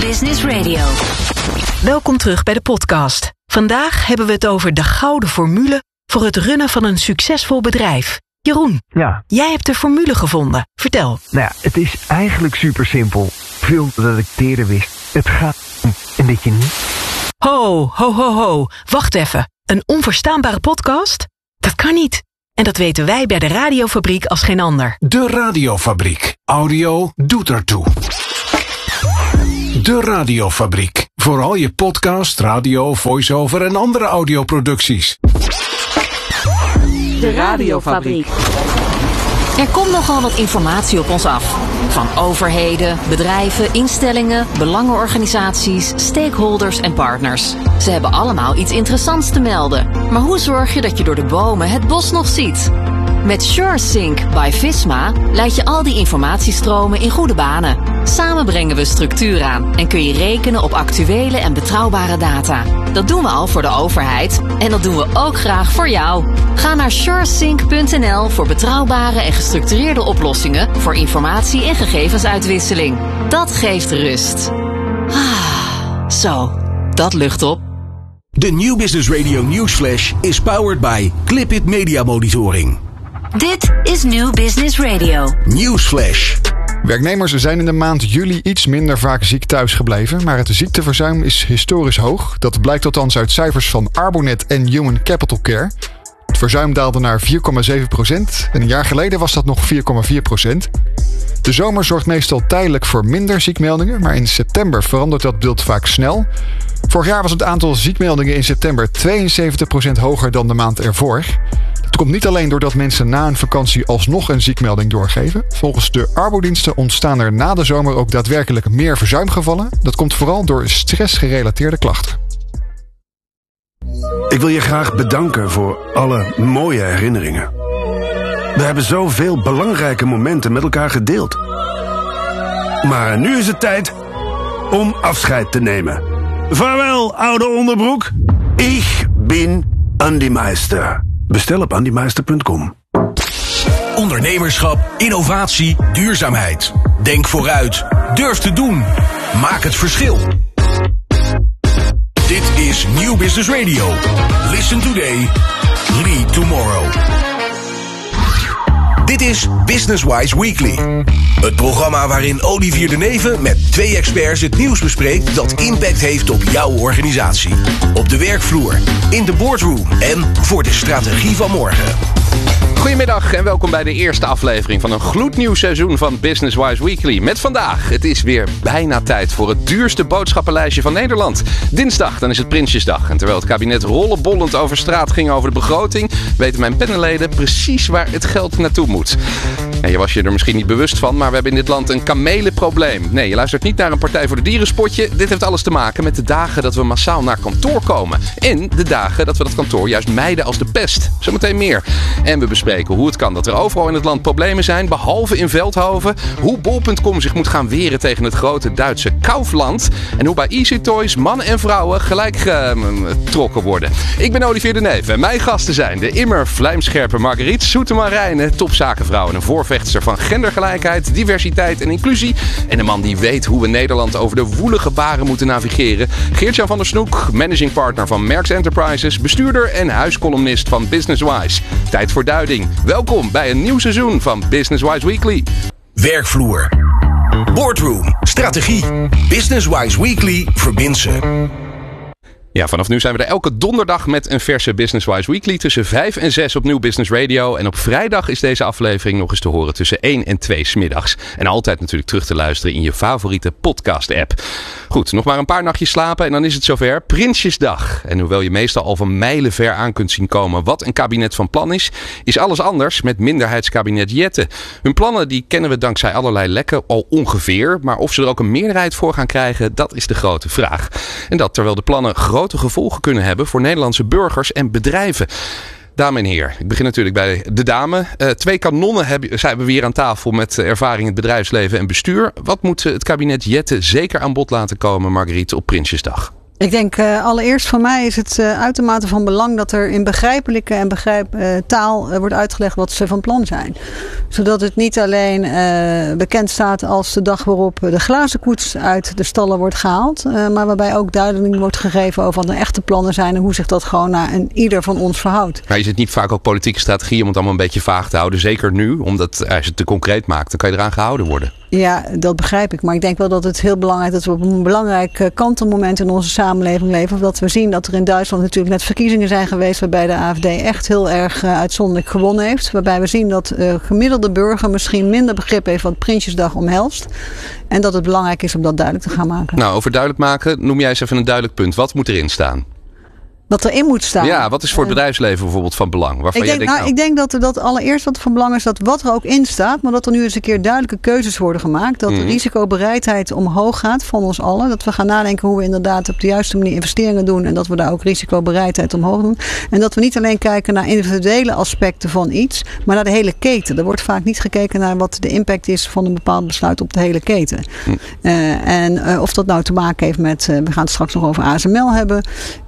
Business Radio. Welkom terug bij de podcast. Vandaag hebben we het over de gouden formule voor het runnen van een succesvol bedrijf. Jeroen, jij hebt de formule gevonden. Vertel. Nou ja, het is eigenlijk super simpel. Veel dat ik het eerder wist. Het gaat om een beetje niet. Ho. Wacht even. Een onverstaanbare podcast? Dat kan niet. En dat weten wij bij de Radiofabriek als geen ander. De Radiofabriek. Audio doet ertoe. De Radiofabriek. Voor al je podcast, radio, voice-over en andere audioproducties. De Radiofabriek. Er komt nogal wat informatie op ons af. Van overheden, bedrijven, instellingen, belangenorganisaties, stakeholders en partners. Ze hebben allemaal iets interessants te melden. Maar hoe zorg je dat je door de bomen het bos nog ziet? Met SureSync by Visma leid je al die informatiestromen in goede banen. Samen brengen we structuur aan en kun je rekenen op actuele en betrouwbare data. Dat doen we al voor de overheid en dat doen we ook graag voor jou. Ga naar suresync.nl voor betrouwbare en gestructureerde oplossingen voor informatie- en gegevensuitwisseling. Dat geeft rust. Zo, dat lucht op. De New Business Radio Newsflash is powered by Clipit Media Monitoring. Dit is New Business Radio. Newsflash. Werknemers zijn in de maand juli iets minder vaak ziek thuis gebleven, maar het ziekteverzuim is historisch hoog. Dat blijkt althans uit cijfers van Arbonet en Human Capital Care. Het verzuim daalde naar 4,7% en een jaar geleden was dat nog 4,4%. De zomer zorgt meestal tijdelijk voor minder ziekmeldingen, maar in september verandert dat beeld vaak snel. Vorig jaar was het aantal ziekmeldingen in september 72% hoger dan de maand ervoor. Dat komt niet alleen doordat mensen na een vakantie alsnog een ziekmelding doorgeven. Volgens de arbodiensten ontstaan er na de zomer ook daadwerkelijk meer verzuimgevallen. Dat komt vooral door stressgerelateerde klachten. Ik wil je graag bedanken voor alle mooie herinneringen. We hebben zoveel belangrijke momenten met elkaar gedeeld. Maar nu is het tijd om afscheid te nemen. Vaarwel, oude onderbroek. Ik ben Andy Meister. Bestel op andymeister.com. Ondernemerschap, innovatie, duurzaamheid. Denk vooruit. Durf te doen. Maak het verschil. Dit is New Business Radio. Listen today. Lead tomorrow. Dit is Businesswise Weekly. Het programma waarin Olivier de Neve met 2 experts het nieuws bespreekt dat impact heeft op jouw organisatie. Op de werkvloer, in de boardroom en voor de strategie van morgen. Goedemiddag en welkom bij de eerste aflevering van een gloednieuw seizoen van Businesswise Weekly. Met vandaag, het is weer bijna tijd voor het duurste boodschappenlijstje van Nederland. Dinsdag, dan is het Prinsjesdag. En terwijl het kabinet rollenbollend over straat ging over de begroting, weten mijn panelleden precies waar het geld naartoe moet. En je was je er misschien niet bewust van, maar we hebben in dit land een kamelenprobleem. Nee, je luistert niet naar een Partij voor de Dieren spotje. Dit heeft alles te maken met de dagen dat we massaal naar kantoor komen. En de dagen dat we dat kantoor juist mijden als de pest. Zometeen meer. En we bespreken hoe het kan dat er overal in het land problemen zijn, behalve in Veldhoven. Hoe bol.com zich moet gaan weren tegen het grote Duitse Kaufland. En hoe bij Easy Toys mannen en vrouwen gelijk getrokken worden. Ik ben Olivier de Neve en mijn gasten zijn de immer vlijmscherpe Marguerite Soetemarijnen, topzakenvrouw en een voorvechtster van gendergelijkheid, diversiteit en inclusie. En een man die weet hoe we Nederland over de woelige baren moeten navigeren. Geert-Jan van der Snoek, managing partner van Merx Enterprises, bestuurder en huiscolumnist van Businesswise. Tijd voor duiding. Welkom bij een nieuw seizoen van Businesswise Weekly. Werkvloer. Boardroom. Strategie. Businesswise Weekly verbindt ze. Ja, vanaf nu zijn we er elke donderdag met een verse Businesswise Weekly tussen 5 en 6 op Nieuw Business Radio. En op vrijdag is deze aflevering nog eens te horen tussen 1 en 2 smiddags. En altijd natuurlijk terug te luisteren in je favoriete podcast-app. Goed, nog maar een paar nachtjes slapen en dan is het zover. Prinsjesdag. En hoewel je meestal al van mijlen ver aan kunt zien komen wat een kabinet van plan is alles anders met minderheidskabinet Jette. Hun plannen die kennen we dankzij allerlei lekken al ongeveer. Maar of ze er ook een meerderheid voor gaan krijgen, dat is de grote vraag. En dat terwijl de plannen grote gevolgen kunnen hebben voor Nederlandse burgers en bedrijven. Dames en heren, ik begin natuurlijk bij de dame. 2 kanonnen zijn we weer aan tafel met ervaring in het bedrijfsleven en bestuur. Wat moet het kabinet Jette zeker aan bod laten komen, Marguerite, op Prinsjesdag? Ik denk allereerst voor mij is het uitermate van belang dat er in begrijpelijke en taal wordt uitgelegd wat ze van plan zijn. Zodat het niet alleen bekend staat als de dag waarop de glazen koets uit de stallen wordt gehaald. Maar waarbij ook duidelijk wordt gegeven over wat de echte plannen zijn en hoe zich dat gewoon naar ieder van ons verhoudt. Maar is het niet vaak ook politieke strategie om het allemaal een beetje vaag te houden? Zeker nu, omdat als je het te concreet maakt, dan kan je eraan gehouden worden. Ja, dat begrijp ik. Maar ik denk wel dat het heel belangrijk is dat we op een belangrijk kantelmoment in onze samenleving leven. Omdat we zien dat er in Duitsland natuurlijk net verkiezingen zijn geweest waarbij de AfD echt heel erg uitzonderlijk gewonnen heeft. Waarbij we zien dat gemiddelde burger misschien minder begrip heeft wat Prinsjesdag omhelst. En dat het belangrijk is om dat duidelijk te gaan maken. Nou, over duidelijk maken, noem jij eens even een duidelijk punt. Wat moet erin staan? Wat erin moet staan. Ja, wat is voor het bedrijfsleven bijvoorbeeld van belang? Ik denk dat allereerst wat van belang is dat wat er ook in staat, maar dat er nu eens een keer duidelijke keuzes worden gemaakt. Dat de risicobereidheid omhoog gaat van ons allen. Dat we gaan nadenken hoe we inderdaad op de juiste manier investeringen doen en dat we daar ook risicobereidheid omhoog doen. En dat we niet alleen kijken naar individuele aspecten van iets, maar naar de hele keten. Er wordt vaak niet gekeken naar wat de impact is van een bepaald besluit op de hele keten. En of dat nou te maken heeft met, we gaan het straks nog over ASML hebben.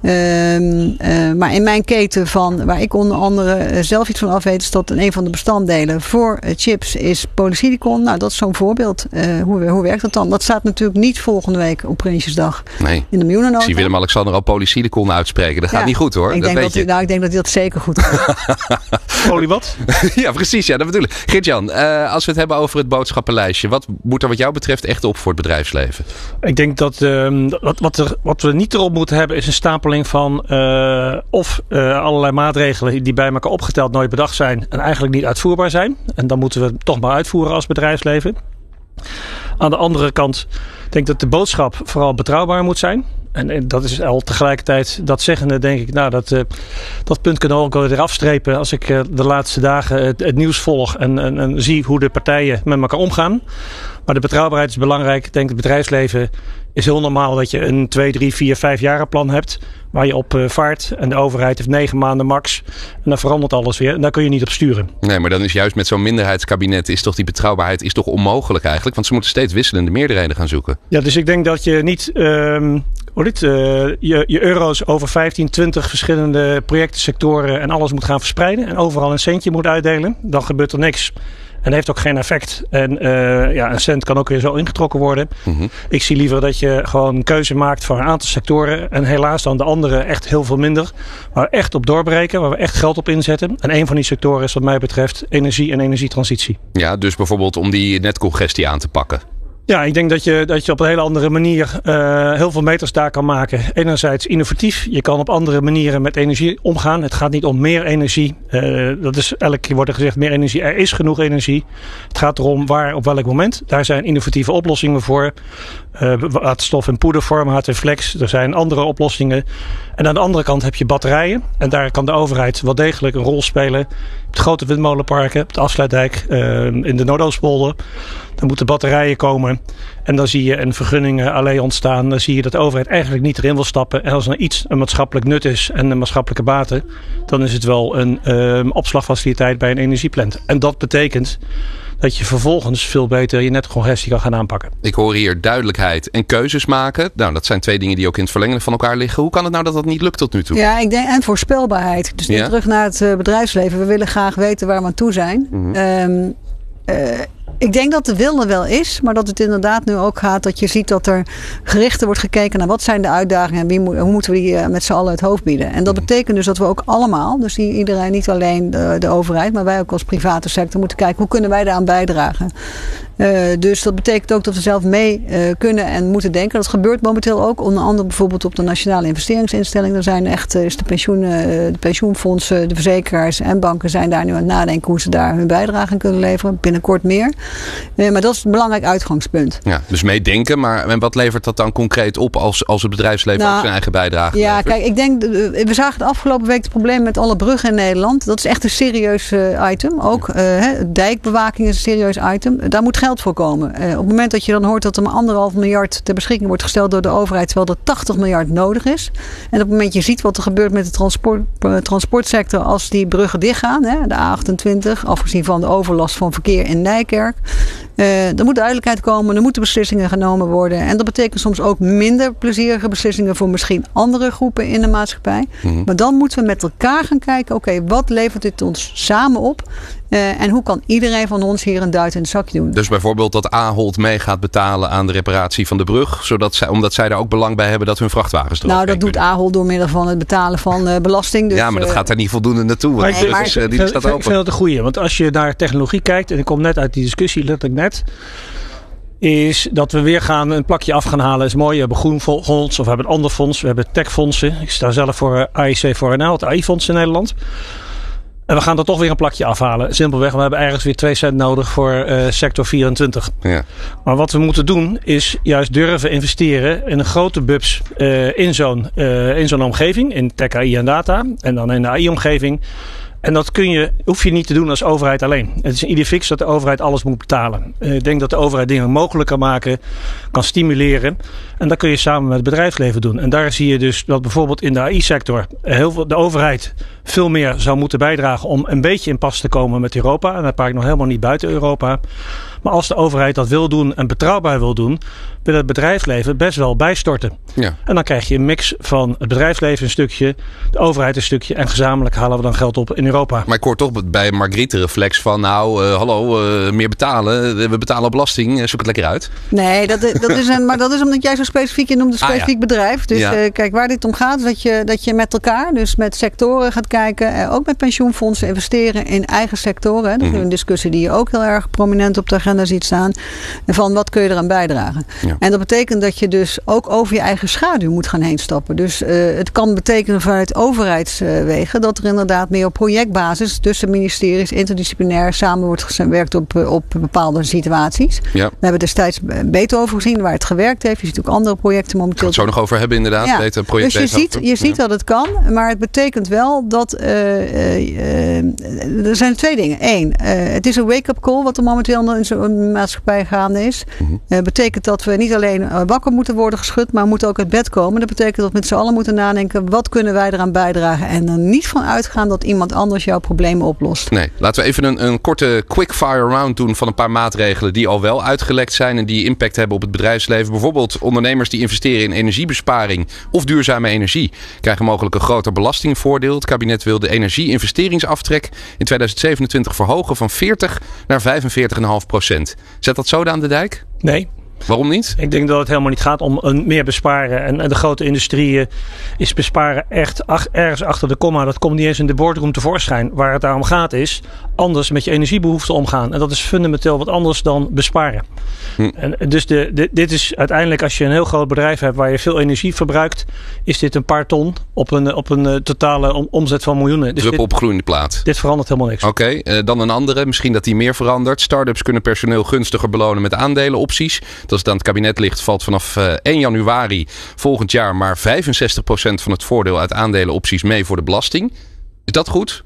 Maar in mijn keten waar ik onder andere zelf iets van af weet, is dat een van de bestanddelen voor chips is polysilicon. Nou, dat is zo'n voorbeeld. Hoe werkt dat dan? Dat staat natuurlijk niet volgende week op Prinsjesdag in de miljoenennota. Ik zie Willem-Alexander al polysilicon uitspreken. Dat gaat niet goed hoor. Ik denk dat hij dat zeker goed kan. Poly wat? Ja, precies. Ja, dat bedoel ik. Geert-Jan, als we het hebben over het boodschappenlijstje, wat moet er wat jou betreft echt op voor het bedrijfsleven? Ik denk dat wat we niet erop moeten hebben is een stapeling van allerlei maatregelen die bij elkaar opgeteld nooit bedacht zijn en eigenlijk niet uitvoerbaar zijn. En dan moeten we het toch maar uitvoeren als bedrijfsleven. Aan de andere kant denk ik dat de boodschap vooral betrouwbaar moet zijn. En dat is al tegelijkertijd dat zeggende denk ik, dat punt kunnen we ook weer afstrepen als ik de laatste dagen het nieuws volg en zie hoe de partijen met elkaar omgaan. Maar de betrouwbaarheid is belangrijk. Ik denk het bedrijfsleven is heel normaal dat je een 2, 3, 4, 5 jaren plan hebt waar je op vaart. En de overheid heeft 9 maanden max. En dan verandert alles weer. En daar kun je niet op sturen. Nee, maar dan is juist met zo'n minderheidskabinet is toch die betrouwbaarheid is toch onmogelijk eigenlijk. Want ze moeten steeds wisselende meerderheden gaan zoeken. Ja, dus ik denk dat je niet je euro's over 15, 20 verschillende projecten, sectoren en alles moet gaan verspreiden. En overal een centje moet uitdelen. Dan gebeurt er niks. En heeft ook geen effect. En een cent kan ook weer zo ingetrokken worden. Mm-hmm. Ik zie liever dat je gewoon een keuze maakt voor een aantal sectoren. En helaas dan de andere echt heel veel minder. Waar we echt op doorbreken. Waar we echt geld op inzetten. En een van die sectoren is wat mij betreft energie en energietransitie. Ja, dus bijvoorbeeld om die netcongestie aan te pakken. Ja, ik denk dat je op een hele andere manier heel veel meters daar kan maken. Enerzijds innovatief. Je kan op andere manieren met energie omgaan. Het gaat niet om meer energie. Dat is elke keer wordt er gezegd meer energie. Er is genoeg energie. Het gaat erom waar op welk moment. Daar zijn innovatieve oplossingen voor. Waterstof in poedervorm, HT-flex. Er zijn andere oplossingen. En aan de andere kant heb je batterijen. En daar kan de overheid wel degelijk een rol spelen. Op de grote windmolenparken, op de Afsluitdijk, in de Noordoostpolder. Dan moeten batterijen komen. En dan zie je een vergunningenallee ontstaan. Dan zie je dat de overheid eigenlijk niet erin wil stappen. En als er iets een maatschappelijk nut is en een maatschappelijke baten, dan is het wel een opslagfaciliteit bij een energieplant. En dat betekent dat je vervolgens veel beter je netcongestie kan gaan aanpakken. Ik hoor hier duidelijkheid en keuzes maken. Nou, dat zijn 2 dingen die ook in het verlengde van elkaar liggen. Hoe kan het nou dat dat niet lukt tot nu toe? Ja, ik denk en voorspelbaarheid. Dus nu terug naar het bedrijfsleven. We willen graag weten waar we aan toe zijn. Mm-hmm. Ik denk dat de wil er wel is, maar dat het inderdaad nu ook gaat dat je ziet dat er gerichter wordt gekeken naar wat zijn de uitdagingen en hoe moeten we die met z'n allen het hoofd bieden. En dat betekent dus dat we ook allemaal, dus iedereen, niet alleen de overheid, maar wij ook als private sector moeten kijken hoe kunnen wij daaraan bijdragen. Dus dat betekent ook dat we zelf mee kunnen en moeten denken. Dat gebeurt momenteel ook, onder andere bijvoorbeeld op de Nationale Investeringsinstelling. Er zijn echt de pensioenfondsen, de verzekeraars en banken zijn daar nu aan het nadenken hoe ze daar hun bijdrage aan kunnen leveren. Binnenkort meer. Maar dat is een belangrijk uitgangspunt. Ja, dus meedenken, maar wat levert dat dan concreet op als het bedrijfsleven ook zijn eigen bijdrage levert? Kijk, ik denk, we zagen de afgelopen week het probleem met alle bruggen in Nederland. Dat is echt een serieus item. Ook dijkbewaking is een serieus item. Daar moet geld voor komen. Op het moment dat je dan hoort dat er maar 1,5 miljard ter beschikking wordt gesteld door de overheid, terwijl er 80 miljard nodig is. En op het moment je ziet wat er gebeurt met de transportsector als die bruggen dichtgaan, de A28, afgezien van de overlast van verkeer in Nijkerk. park. Er moet duidelijkheid komen. Er moeten beslissingen genomen worden. En dat betekent soms ook minder plezierige beslissingen voor misschien andere groepen in de maatschappij. Mm-hmm. Maar dan moeten we met elkaar gaan kijken. Oké, wat levert dit ons samen op? En hoe kan iedereen van ons hier een duit in het zakje doen? Dus bijvoorbeeld dat Ahold mee gaat betalen aan de reparatie van de brug. Omdat zij daar ook belang bij hebben dat hun vrachtwagens erop dat doet Ahold door middel van het betalen van belasting. Dus, maar dat gaat daar niet voldoende naartoe. Ik vind dat een goeie. Want als je naar technologie kijkt. En ik kom net uit die discussie, letterlijk net. Is dat we weer een plakje af gaan halen. Is mooi. We hebben groenfonds of we hebben een ander fonds. We hebben techfondsen. Ik sta zelf voor AIC voor NL, het AI-fonds in Nederland. En we gaan er toch weer een plakje afhalen. Simpelweg, we hebben ergens weer 2 cent nodig voor sector 24. Ja. Maar wat we moeten doen is juist durven investeren in een grote bubs in zo'n omgeving. In tech, AI en data. En dan in de AI-omgeving. En dat hoef je niet te doen als overheid alleen. Het is een idee fix dat de overheid alles moet betalen. Ik denk dat de overheid dingen mogelijk kan maken, kan stimuleren. En dat kun je samen met het bedrijfsleven doen. En daar zie je dus dat bijvoorbeeld in de AI-sector de overheid veel meer zou moeten bijdragen om een beetje in pas te komen met Europa. En daar praat ik nog helemaal niet buiten Europa. Maar als de overheid dat wil doen en betrouwbaar wil doen, wil het bedrijfsleven best wel bijstorten. Ja. En dan krijg je een mix van het bedrijfsleven een stukje, de overheid een stukje en gezamenlijk halen we dan geld op in Europa. Maar ik hoor toch bij Margriet de reflex van meer betalen. We betalen belasting, zoek het lekker uit. Nee, maar dat is omdat jij zo specifiek, je noemt een specifiek bedrijf. Dus kijk, waar dit om gaat is dat je met elkaar, dus met sectoren gaat kijken, ook met pensioenfondsen investeren in eigen sectoren. Dat is een discussie die je ook heel erg prominent op de agenda ziet staan. Van wat kun je eraan bijdragen? Ja. En dat betekent dat je dus ook over je eigen schaduw moet gaan heen stappen. Dus het kan betekenen vanuit overheidswegen dat er inderdaad meer op projectbasis tussen ministeries interdisciplinair samen wordt gewerkt op bepaalde situaties. Ja. We hebben destijds Beethoven gezien waar het gewerkt heeft. Je ziet ook andere projecten momenteel. Ik ga het zo nog over hebben inderdaad. Ja. Dus je ziet dat het kan, maar het betekent wel dat er zijn 2 dingen. 1, het is een wake-up call wat er momenteel in zo'n maatschappij gaande is. Mm-hmm. Betekent dat we niet alleen wakker moeten worden geschud, maar moeten ook uit bed komen. Dat betekent dat we met z'n allen moeten nadenken, wat kunnen wij eraan bijdragen? En er niet van uitgaan dat iemand anders jouw problemen oplost. Nee, laten we even een korte quickfire round doen van een paar maatregelen die al wel uitgelekt zijn en die impact hebben op het bedrijfsleven. Bijvoorbeeld ondernemers die investeren in energiebesparing of duurzame energie krijgen mogelijk een groter belastingvoordeel. Het kabinet wil de energie-investeringsaftrek in 2027 verhogen van 40 naar 45,5%. Zet dat zo aan de dijk? Nee. Waarom niet? Ik denk dat het helemaal niet gaat om meer besparen. En de grote industrieën is besparen echt ergens achter de komma. Dat komt niet eens in de boardroom tevoorschijn. Waar het daarom gaat is anders met je energiebehoeften omgaan. En dat is fundamenteel wat anders dan besparen. En dus dit is uiteindelijk als je een heel groot bedrijf hebt waar je veel energie verbruikt, is dit een paar ton op een totale omzet van miljoenen. Dus druppel op groeiende plaat. Dit verandert helemaal niks. Oké, dan een andere. Misschien dat die meer verandert. Startups kunnen personeel gunstiger belonen met aandelenopties. Dat het aan het kabinet ligt, valt vanaf 1 januari volgend jaar maar 65% van het voordeel uit aandelenopties mee voor de belasting. Is dat goed?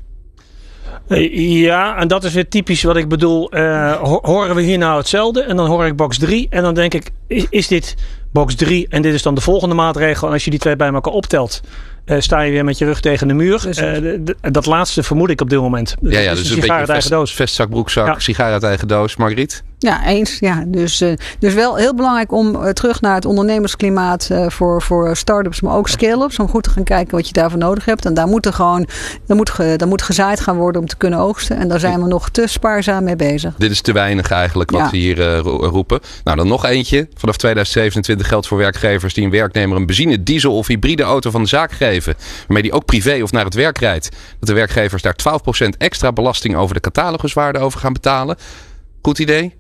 Ja, en dat is weer typisch wat ik bedoel. Horen we hier nou hetzelfde? En dan hoor ik box 3 en dan denk ik, is dit box 3 en dit is dan de volgende maatregel? En als je die 2 bij elkaar optelt, sta je weer met je rug tegen de muur. Dat laatste vermoed ik op dit moment. Ja, dus een beetje vestzak, broekzak, sigaar uit eigen doos. Margriet? Ja, eens. Ja. Dus wel heel belangrijk om terug naar het ondernemersklimaat voor start-ups, maar ook scale-ups. Om goed te gaan kijken wat je daarvoor nodig hebt. En daar moet gezaaid gaan worden om te kunnen oogsten. En daar zijn we nog te spaarzaam mee bezig. Dit is te weinig eigenlijk wat we hier roepen. Nou, dan nog eentje. Vanaf 2027 geldt voor werkgevers die een werknemer een benzine, diesel of hybride auto van de zaak geven, waarmee die ook privé of naar het werk rijdt, dat de werkgevers daar 12% extra belasting over de cataloguswaarde over gaan betalen. Goed idee?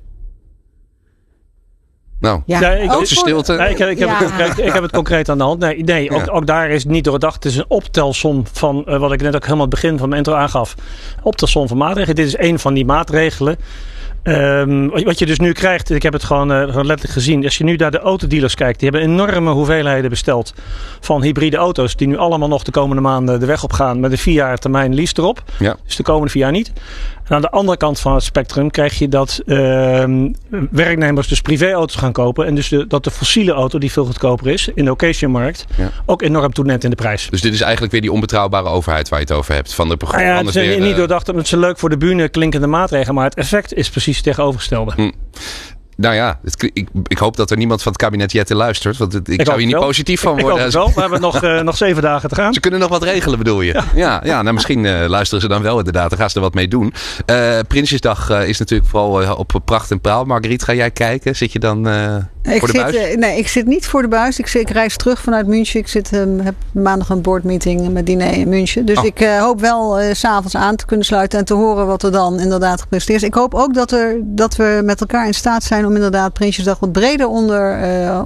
Nou, grote stilte. Ik heb het concreet aan de hand. Nee, ook daar is het niet doordacht. Het is een optelsom van wat ik net ook helemaal het begin van mijn intro aangaf. Optelsom van maatregelen. Dit is één van die maatregelen. Wat je dus nu krijgt, ik heb het gewoon letterlijk gezien. Als je nu naar de autodealers kijkt, die hebben enorme hoeveelheden besteld van hybride auto's. Die nu allemaal nog de komende maanden de weg op gaan met een 4 jaar termijn lease erop. Ja. Dus de komende 4 jaar niet. En aan de andere kant van het spectrum krijg je dat werknemers dus privéauto's gaan kopen. En dus dat de fossiele auto, die veel goedkoper is in de occasionmarkt, ook enorm toeneemt in de prijs. Dus dit is eigenlijk weer die onbetrouwbare overheid waar je het over hebt. Van de programma. Het is niet doordacht dat het zo leuk voor de bühne klinkende maatregelen, maar het effect is precies het tegenovergestelde. Nou ja, ik hoop dat er niemand van het kabinet Jette luistert. Want ik zou hier niet positief van worden. Ik hoop het wel. We hebben nog 7 dagen te gaan. Ze kunnen nog wat regelen, bedoel je? Ja, nou misschien luisteren ze dan wel inderdaad. Dan gaan ze er wat mee doen. Prinsjesdag is natuurlijk vooral op pracht en praal. Margriet, ga jij kijken? Zit je dan voor de buis? Nee, ik zit niet voor de buis. Ik reis terug vanuit München. Ik heb maandag een boardmeeting met diner in München. Dus ik hoop wel 's avonds aan te kunnen sluiten en te horen wat er dan inderdaad gepresenteerd is. Ik hoop ook dat we met elkaar in staat zijn om inderdaad Prinsjesdag wat breder onder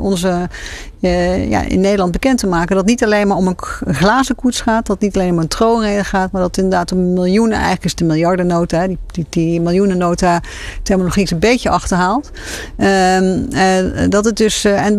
in Nederland bekend te maken. Dat niet alleen maar om een glazen koets gaat. Dat niet alleen maar een troonrede gaat. Maar dat het inderdaad om miljoenen, eigenlijk is de miljardennota. Die miljoenennota terminologie is een beetje achterhaald. Dat het dus, en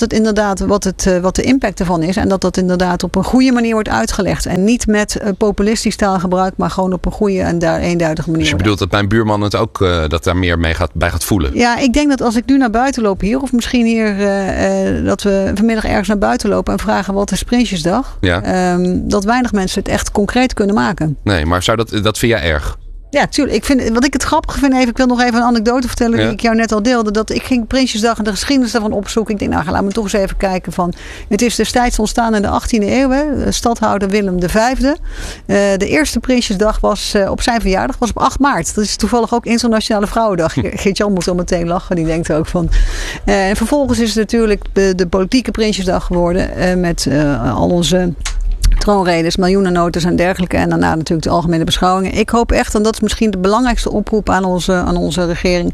wat de impact ervan is. En dat inderdaad op een goede manier wordt uitgelegd. En niet met populistisch taalgebruik. Maar gewoon op een goede en eenduidige manier. Dus je bedoelt dat mijn buurman het ook dat daar meer bij gaat voelen? Ja, ik denk dat als ik nu naar buiten loop hier. Of misschien hier dat we vanmiddag ergens naar buiten lopen en vragen wat is Prinsjesdag. Ja. Dat weinig mensen het echt concreet kunnen maken. Nee, maar dat vind jij erg? Ja, tuurlijk. Wat ik het grappige vind, ik wil nog even een anekdote vertellen die ik jou net al deelde. Dat ik ging Prinsjesdag en de geschiedenis daarvan opzoeken. Ik denk, laat me toch eens even kijken van. Het is destijds ontstaan in de 18e eeuw. Stadhouder Willem V. De eerste Prinsjesdag was op zijn verjaardag, was op 8 maart. Dat is toevallig ook Internationale Vrouwendag. Geert-Jan moet al meteen lachen. Die denkt ook van. En vervolgens is het natuurlijk de politieke Prinsjesdag geworden. Met al onze troonredes, miljoenennotas en dergelijke. En daarna natuurlijk de algemene beschouwingen. Ik hoop echt, en dat is misschien de belangrijkste oproep aan onze regering.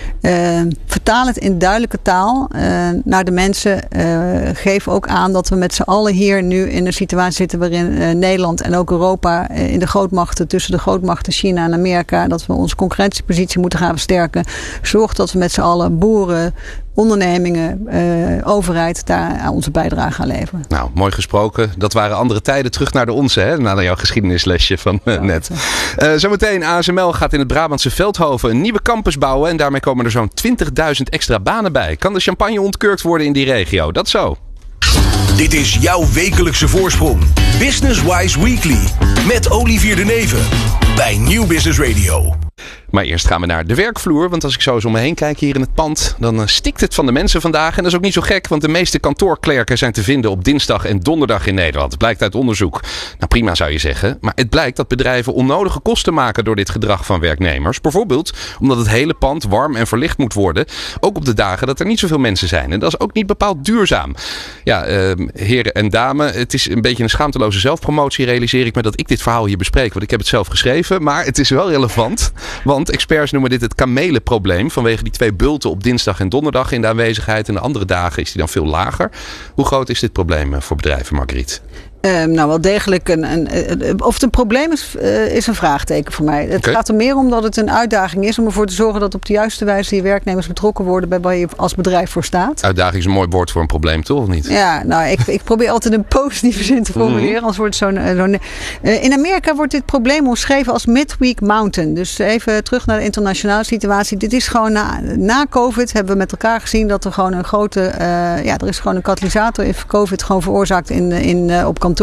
Vertaal het in duidelijke taal naar de mensen. Geef ook aan dat we met z'n allen hier nu in een situatie zitten waarin Nederland en ook Europa in de grootmachten, tussen de grootmachten China en Amerika, dat we onze concurrentiepositie moeten gaan versterken. Zorg dat we met z'n allen boeren, ondernemingen, overheid daar onze bijdrage gaan leveren. Nou, mooi gesproken. Dat waren andere tijden. Terug naar de onze, hè? Na jouw geschiedenislesje van net. Zometeen, ASML gaat in het Brabantse Veldhoven een nieuwe campus bouwen. En daarmee komen er zo'n 20.000 extra banen bij. Kan de champagne ontkurkt worden in die regio? Dat zo. Dit is jouw wekelijkse voorsprong. Business Wise Weekly. Met Olivier de Neve. Bij Nieuw Business Radio. Maar eerst gaan we naar de werkvloer. Want als ik zo eens om me heen kijk hier in het pand, dan stikt het van de mensen vandaag. En dat is ook niet zo gek, want de meeste kantoorklerken zijn te vinden op dinsdag en donderdag in Nederland. Dat blijkt uit onderzoek. Nou, prima zou je zeggen. Maar het blijkt dat bedrijven onnodige kosten maken door dit gedrag van werknemers. Bijvoorbeeld omdat het hele pand warm en verlicht moet worden. Ook op de dagen dat er niet zoveel mensen zijn. En dat is ook niet bepaald duurzaam. Ja, heren en dames, het is een beetje een schaamteloze zelfpromotie, realiseer ik me, dat ik dit verhaal hier bespreek. Want ik heb het zelf geschreven, maar het is wel relevant. Want experts noemen dit het kamelenprobleem. Vanwege die 2 bulten op dinsdag en donderdag in de aanwezigheid. En de andere dagen is die dan veel lager. Hoe groot is dit probleem voor bedrijven, Margriet? Nou, wel degelijk. Of het een probleem is een vraagteken voor mij. Het gaat er meer om dat het een uitdaging is om ervoor te zorgen dat op de juiste wijze die werknemers betrokken worden bij waar je als bedrijf voor staat. Uitdaging is een mooi woord voor een probleem, toch? Of niet? Ja, nou, ik probeer altijd een positieve zin te formuleren. Anders wordt het in Amerika wordt dit probleem omschreven als midweek mountain. Dus even terug naar de internationale situatie. Dit is gewoon na COVID hebben we met elkaar gezien dat er gewoon een grote, er is gewoon een katalysator heeft COVID gewoon veroorzaakt op kantoren.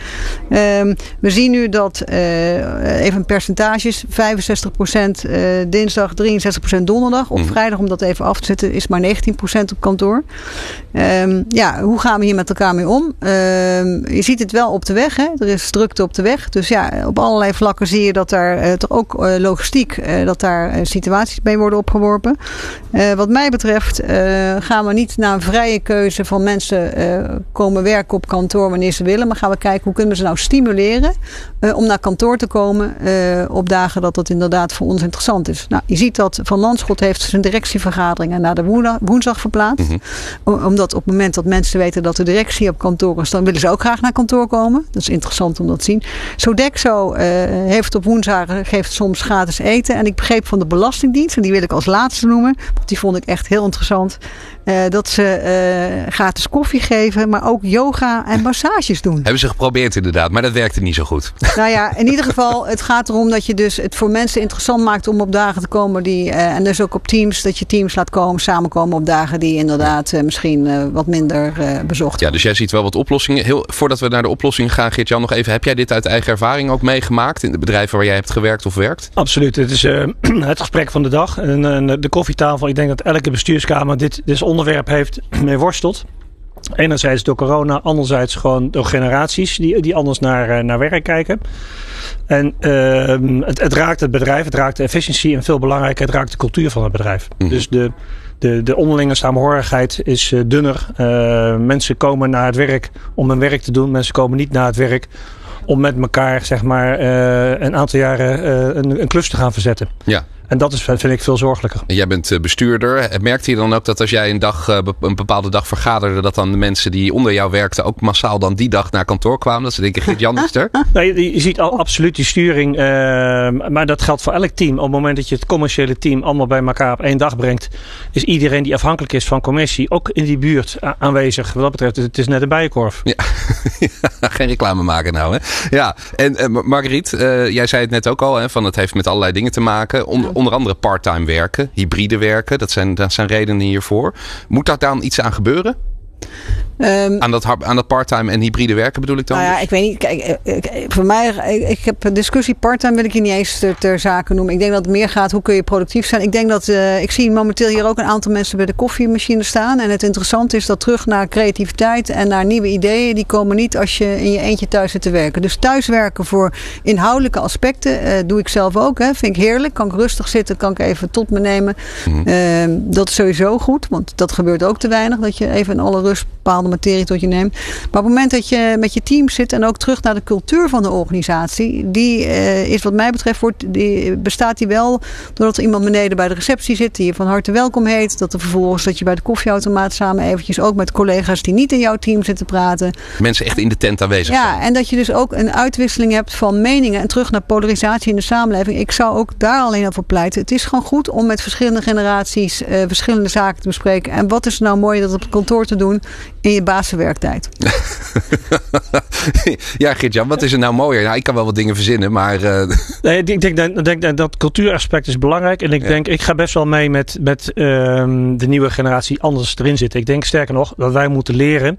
We zien nu dat, even percentages, 65% dinsdag, 63% donderdag. Op vrijdag, om dat even af te zetten, is maar 19% op kantoor. Hoe gaan we hier met elkaar mee om? Je ziet het wel op de weg. Hè? Er is drukte op de weg. Dus ja, op allerlei vlakken zie je dat daar toch ook logistiek, dat daar situaties mee worden opgeworpen. Wat mij betreft gaan we niet naar een vrije keuze van mensen komen werken op kantoor wanneer ze willen. Maar gaan we kijken hoe kunnen we ze nou stimuleren om naar kantoor te komen op dagen dat dat inderdaad voor ons interessant is. Nou, je ziet dat Van Landschot heeft zijn directievergaderingen naar de woensdag verplaatst. Omdat op het moment dat mensen weten dat de directie op kantoor is, dan willen ze ook graag naar kantoor komen. Dat is interessant om dat te zien. Sodexo heeft op woensdagen geeft soms gratis eten. En ik begreep van de Belastingdienst, en die wil ik als laatste noemen, want die vond ik echt heel interessant. Dat ze gratis koffie geven, maar ook yoga en massages doen. Hebben ze geprobeerd inderdaad, maar dat werkte niet zo goed. Nou ja, in ieder geval, het gaat erom dat je dus het voor mensen interessant maakt om op dagen te komen en dus ook op teams, dat je teams laat samenkomen op dagen die inderdaad misschien wat minder bezocht. Ja, dus jij ziet wel wat oplossingen. Voordat we naar de oplossingen gaan, Geert-Jan, nog even. Heb jij dit uit eigen ervaring ook meegemaakt in de bedrijven waar jij hebt gewerkt of werkt? Absoluut. Het is het gesprek van de dag. En de koffietafel. Ik denk dat elke bestuurskamer dit onderwerp heeft mee worsteld. Enerzijds door corona, anderzijds gewoon door generaties die anders naar werk kijken. En het raakt het bedrijf, het raakt de efficiëntie en veel belangrijker, het raakt de cultuur van het bedrijf. Mm-hmm. Dus de onderlinge samenhorigheid is dunner. Mensen komen naar het werk om hun werk te doen. Mensen komen niet naar het werk om met elkaar zeg maar een aantal jaren een klus te gaan verzetten. Ja. En dat vind ik veel zorgelijker. Jij bent bestuurder. Merkte je dan ook dat als jij een bepaalde dag vergaderde, dat dan de mensen die onder jou werkten ook massaal dan die dag naar kantoor kwamen? Dat ze denken, Geert-Jan is er? Nee, je ziet absoluut die sturing. Maar dat geldt voor elk team. Op het moment dat je het commerciële team allemaal bij elkaar op één dag brengt, is iedereen die afhankelijk is van commercie ook in die buurt aanwezig. Wat dat betreft, het is net een bijenkorf. Ja. Geen reclame maken nou, hè? Ja. En Margriet, jij zei het net ook al, hè, van het heeft met allerlei dingen te maken. Onder andere parttime werken, hybride werken. Dat zijn redenen hiervoor. Moet daar dan iets aan gebeuren? Aan dat parttime en hybride werken bedoel ik dan? Nou ja, ik weet niet. Kijk, voor mij, ik heb een discussie parttime wil ik hier niet eens ter zake noemen. Ik denk dat het meer gaat, hoe kun je productief zijn? Ik denk dat, ik zie momenteel hier ook een aantal mensen bij de koffiemachine staan. En het interessante is dat terug naar creativiteit en naar nieuwe ideeën, die komen niet als je in je eentje thuis zit te werken. Dus thuiswerken voor inhoudelijke aspecten doe ik zelf ook. Hè. Vind ik heerlijk. Kan ik rustig zitten, kan ik even tot me nemen. Dat is sowieso goed, want dat gebeurt ook te weinig. Dat je even in alle rust bepaalde materie tot je neemt. Maar op het moment dat je met je team zit en ook terug naar de cultuur van de organisatie, die is wat mij betreft, bestaat die wel doordat er iemand beneden bij de receptie zit die je van harte welkom heet. Dat er vervolgens dat je bij de koffieautomaat samen eventjes ook met collega's die niet in jouw team zitten praten. Mensen echt in de tent aanwezig zijn. Ja, en dat je dus ook een uitwisseling hebt van meningen en terug naar polarisatie in de samenleving. Ik zou ook daar alleen al voor pleiten. Het is gewoon goed om met verschillende generaties verschillende zaken te bespreken. En wat is nou mooi dat op het kantoor te doen in je bazenwerktijd. Ja, Geert-Jan, wat is er nou mooier? Nou, ik kan wel wat dingen verzinnen, maar Nee, ik denk dat cultuuraspect is belangrijk. En ik ga best wel mee met de nieuwe generatie anders erin zitten. Ik denk sterker nog dat wij moeten leren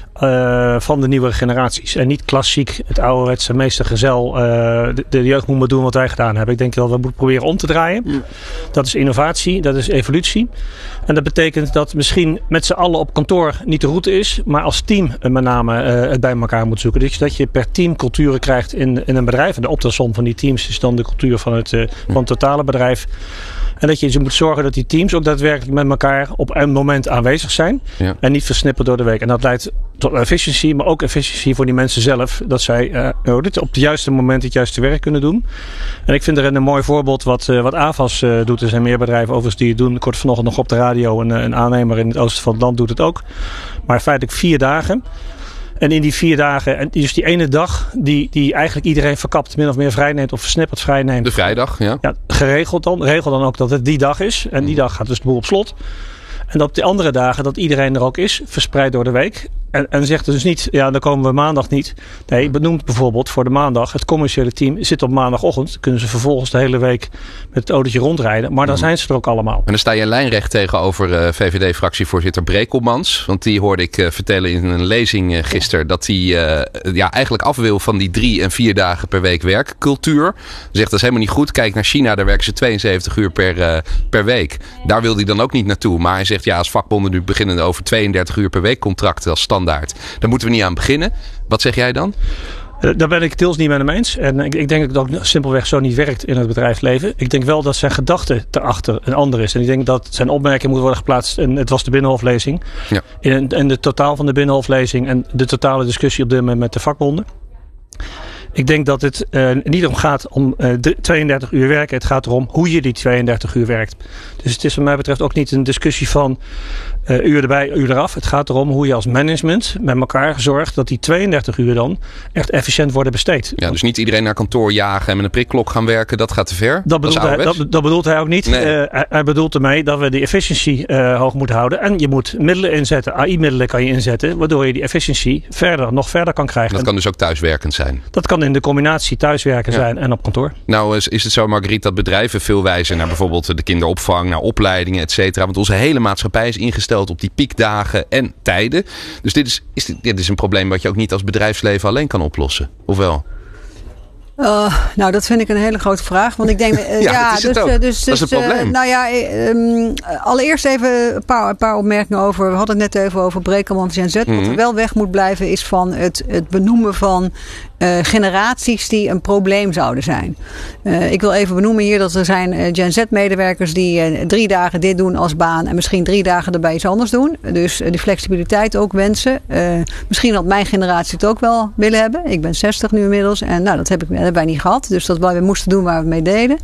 van de nieuwe generaties. En niet klassiek het ouderwetse meestergezel. De jeugd moet maar doen wat wij gedaan hebben. Ik denk dat we moeten proberen om te draaien. Ja. Dat is innovatie, dat is evolutie. En dat betekent dat misschien met z'n allen op kantoor niet de route is, maar als team met name het bij elkaar moet zoeken. Dus dat je per team culturen krijgt in een bedrijf. En de optelsom van die teams is dan de cultuur van het totale bedrijf. En dat je moet zorgen dat die teams ook daadwerkelijk met elkaar op een moment aanwezig zijn. Ja. En niet versnipperd door de week. En dat leidt tot efficiëntie, maar ook efficiëntie voor die mensen zelf. Dat zij dit op het juiste moment het juiste werk kunnen doen. En ik vind er een mooi voorbeeld wat AVAS doet. Er zijn meer bedrijven overigens die het doen. Ik hoorde vanochtend nog op de radio. Een aannemer in het oosten van het land doet het ook. Maar feitelijk 4 dagen. En in die 4 dagen, en dus die ene dag die eigenlijk iedereen verkapt, min of meer vrijneemt of versnipperd vrijneemt. De vrijdag, ja. Regel dan ook dat het die dag is. En die dag gaat dus de boel op slot. En dat op de andere dagen dat iedereen er ook is, verspreid door de week. En zegt dus niet, ja, dan komen we maandag niet. Nee, benoemt bijvoorbeeld voor de maandag. Het commerciële team zit op maandagochtend. Kunnen ze vervolgens de hele week met het autootje rondrijden. Maar dan zijn ze er ook allemaal. En dan sta je lijnrecht tegenover VVD-fractievoorzitter Brekelmans. Want die hoorde ik vertellen in een lezing gisteren. Dat hij eigenlijk af wil van die 3 en 4 dagen per week werkcultuur. Zegt dat is helemaal niet goed. Kijk naar China, daar werken ze 72 uur per week. Daar wil hij dan ook niet naartoe. Maar hij zegt, ja, als vakbonden nu beginnen over 32 uur per week contracten als standaard. Daar moeten we niet aan beginnen. Wat zeg jij dan? Daar ben ik het deels niet met hem eens. En ik denk dat het ook simpelweg zo niet werkt in het bedrijfsleven. Ik denk wel dat zijn gedachte erachter een ander is. En ik denk dat zijn opmerking moet worden geplaatst. En het was de Binnenhoflezing. Ja. In de totaal van de Binnenhoflezing. En de totale discussie op dit moment met de vakbonden. Ik denk dat het niet om gaat om 32 uur werken. Het gaat erom hoe je die 32 uur werkt. Dus het is wat mij betreft ook niet een discussie van Uur erbij, uur eraf. Het gaat erom hoe je als management met elkaar zorgt dat die 32 uur dan echt efficiënt worden besteed. Ja, dus niet iedereen naar kantoor jagen en met een prikklok gaan werken. Dat gaat te ver. Dat bedoelt hij ook niet. Nee. Hij bedoelt ermee dat we de efficiëntie hoog moeten houden. En je moet middelen inzetten. AI-middelen kan je inzetten. Waardoor je die efficiëntie nog verder kan krijgen. Dat kan dus ook thuiswerkend zijn. Dat kan in de combinatie thuiswerken zijn en op kantoor. Nou is het zo, Margriet, dat bedrijven veel wijzen naar bijvoorbeeld de kinderopvang, naar opleidingen, et cetera. Want onze hele maatschappij is ingesteld op die piekdagen en tijden. Dus dit is een probleem wat je ook niet als bedrijfsleven alleen kan oplossen. Of wel? Nou, dat vind ik een hele grote vraag. Want ik denk, dat is het probleem. Allereerst even een paar opmerkingen over. We hadden het net even over Brekelmans Gen Z. Wat er wel weg moet blijven is van het benoemen van generaties die een probleem zouden zijn. Ik wil even benoemen hier dat er zijn Gen Z-medewerkers die 3 dagen dit doen als baan en misschien 3 dagen erbij iets anders doen. Dus die flexibiliteit ook wensen. Misschien had mijn generatie het ook wel willen hebben. Ik ben 60 nu inmiddels en dat hebben wij niet gehad. Dus dat we moesten doen waar we mee deden.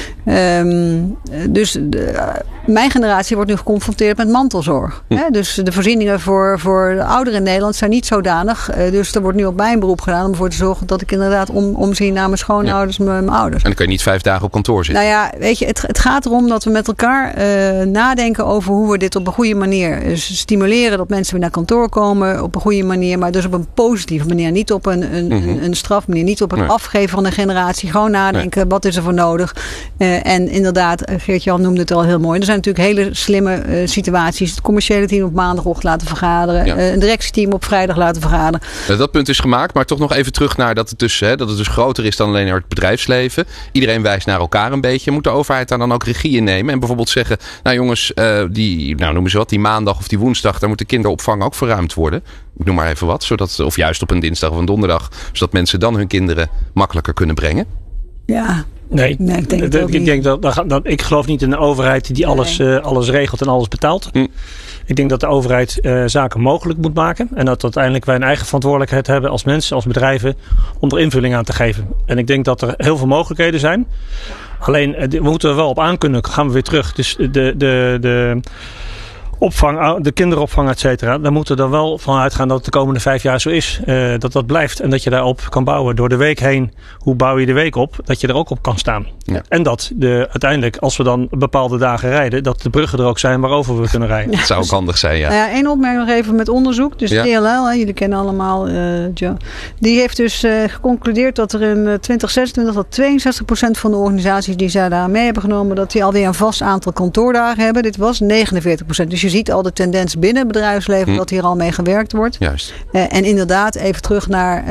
Mijn generatie wordt nu geconfronteerd met mantelzorg. Dus de voorzieningen voor de ouderen in Nederland zijn niet zodanig. Dus er wordt nu op mijn beroep gedaan om ervoor te zorgen dat ik inderdaad omzie naar mijn schoonouders, mijn ouders. En dan kun je niet 5 dagen op kantoor zitten. Nou ja, weet je, het gaat erom dat we met elkaar nadenken over hoe we dit op een goede manier stimuleren. Dat mensen weer naar kantoor komen op een goede manier. Maar dus op een positieve manier. Niet op een strafmanier. Niet op het afgeven van een generatie. Gewoon nadenken, wat is er voor nodig? En inderdaad, Geert-Jan noemde het al heel mooi. Er zijn natuurlijk hele slimme situaties. Het commerciële team op maandagochtend laten vergaderen. Ja. Een directieteam op vrijdag laten vergaderen. Dat punt is gemaakt, maar toch nog even terug naar dat het dus groter is dan alleen het bedrijfsleven. Iedereen wijst naar elkaar een beetje. Moet de overheid daar dan ook regie in nemen? En bijvoorbeeld zeggen, nou jongens, noemen ze wat, die maandag of die woensdag, daar moet de kinderopvang ook verruimd worden. Ik noem maar even wat. Of juist op een dinsdag of een donderdag. Zodat mensen dan hun kinderen makkelijker kunnen brengen. Ja. Nee, ik geloof niet in een overheid die alles regelt en alles betaalt. Ik denk dat de overheid zaken mogelijk moet maken. En dat uiteindelijk wij een eigen verantwoordelijkheid hebben als mensen, als bedrijven, om er invulling aan te geven. En ik denk dat er heel veel mogelijkheden zijn. Alleen, we moeten er wel op aan kunnen. Gaan we weer terug. Dus de opvang, de kinderopvang, et cetera. Daar moeten we er wel van uitgaan dat het de komende 5 jaar zo is. Dat blijft en dat je daarop kan bouwen. Door de week heen, hoe bouw je de week op? Dat je er ook op kan staan. Ja. En dat uiteindelijk, als we dan bepaalde dagen rijden, dat de bruggen er ook zijn waarover we kunnen rijden. Dat zou ook handig zijn, ja. Eén opmerking nog even met onderzoek. Dus DLL, jullie kennen allemaal Joe. Die heeft dus geconcludeerd dat er in 2026 dat 62% van de organisaties die zij daar mee hebben genomen, dat die alweer een vast aantal kantoordagen hebben. Dit was 49%. Dus je ziet al de tendens binnen het bedrijfsleven dat hier al mee gewerkt wordt. Juist. En inderdaad, even terug naar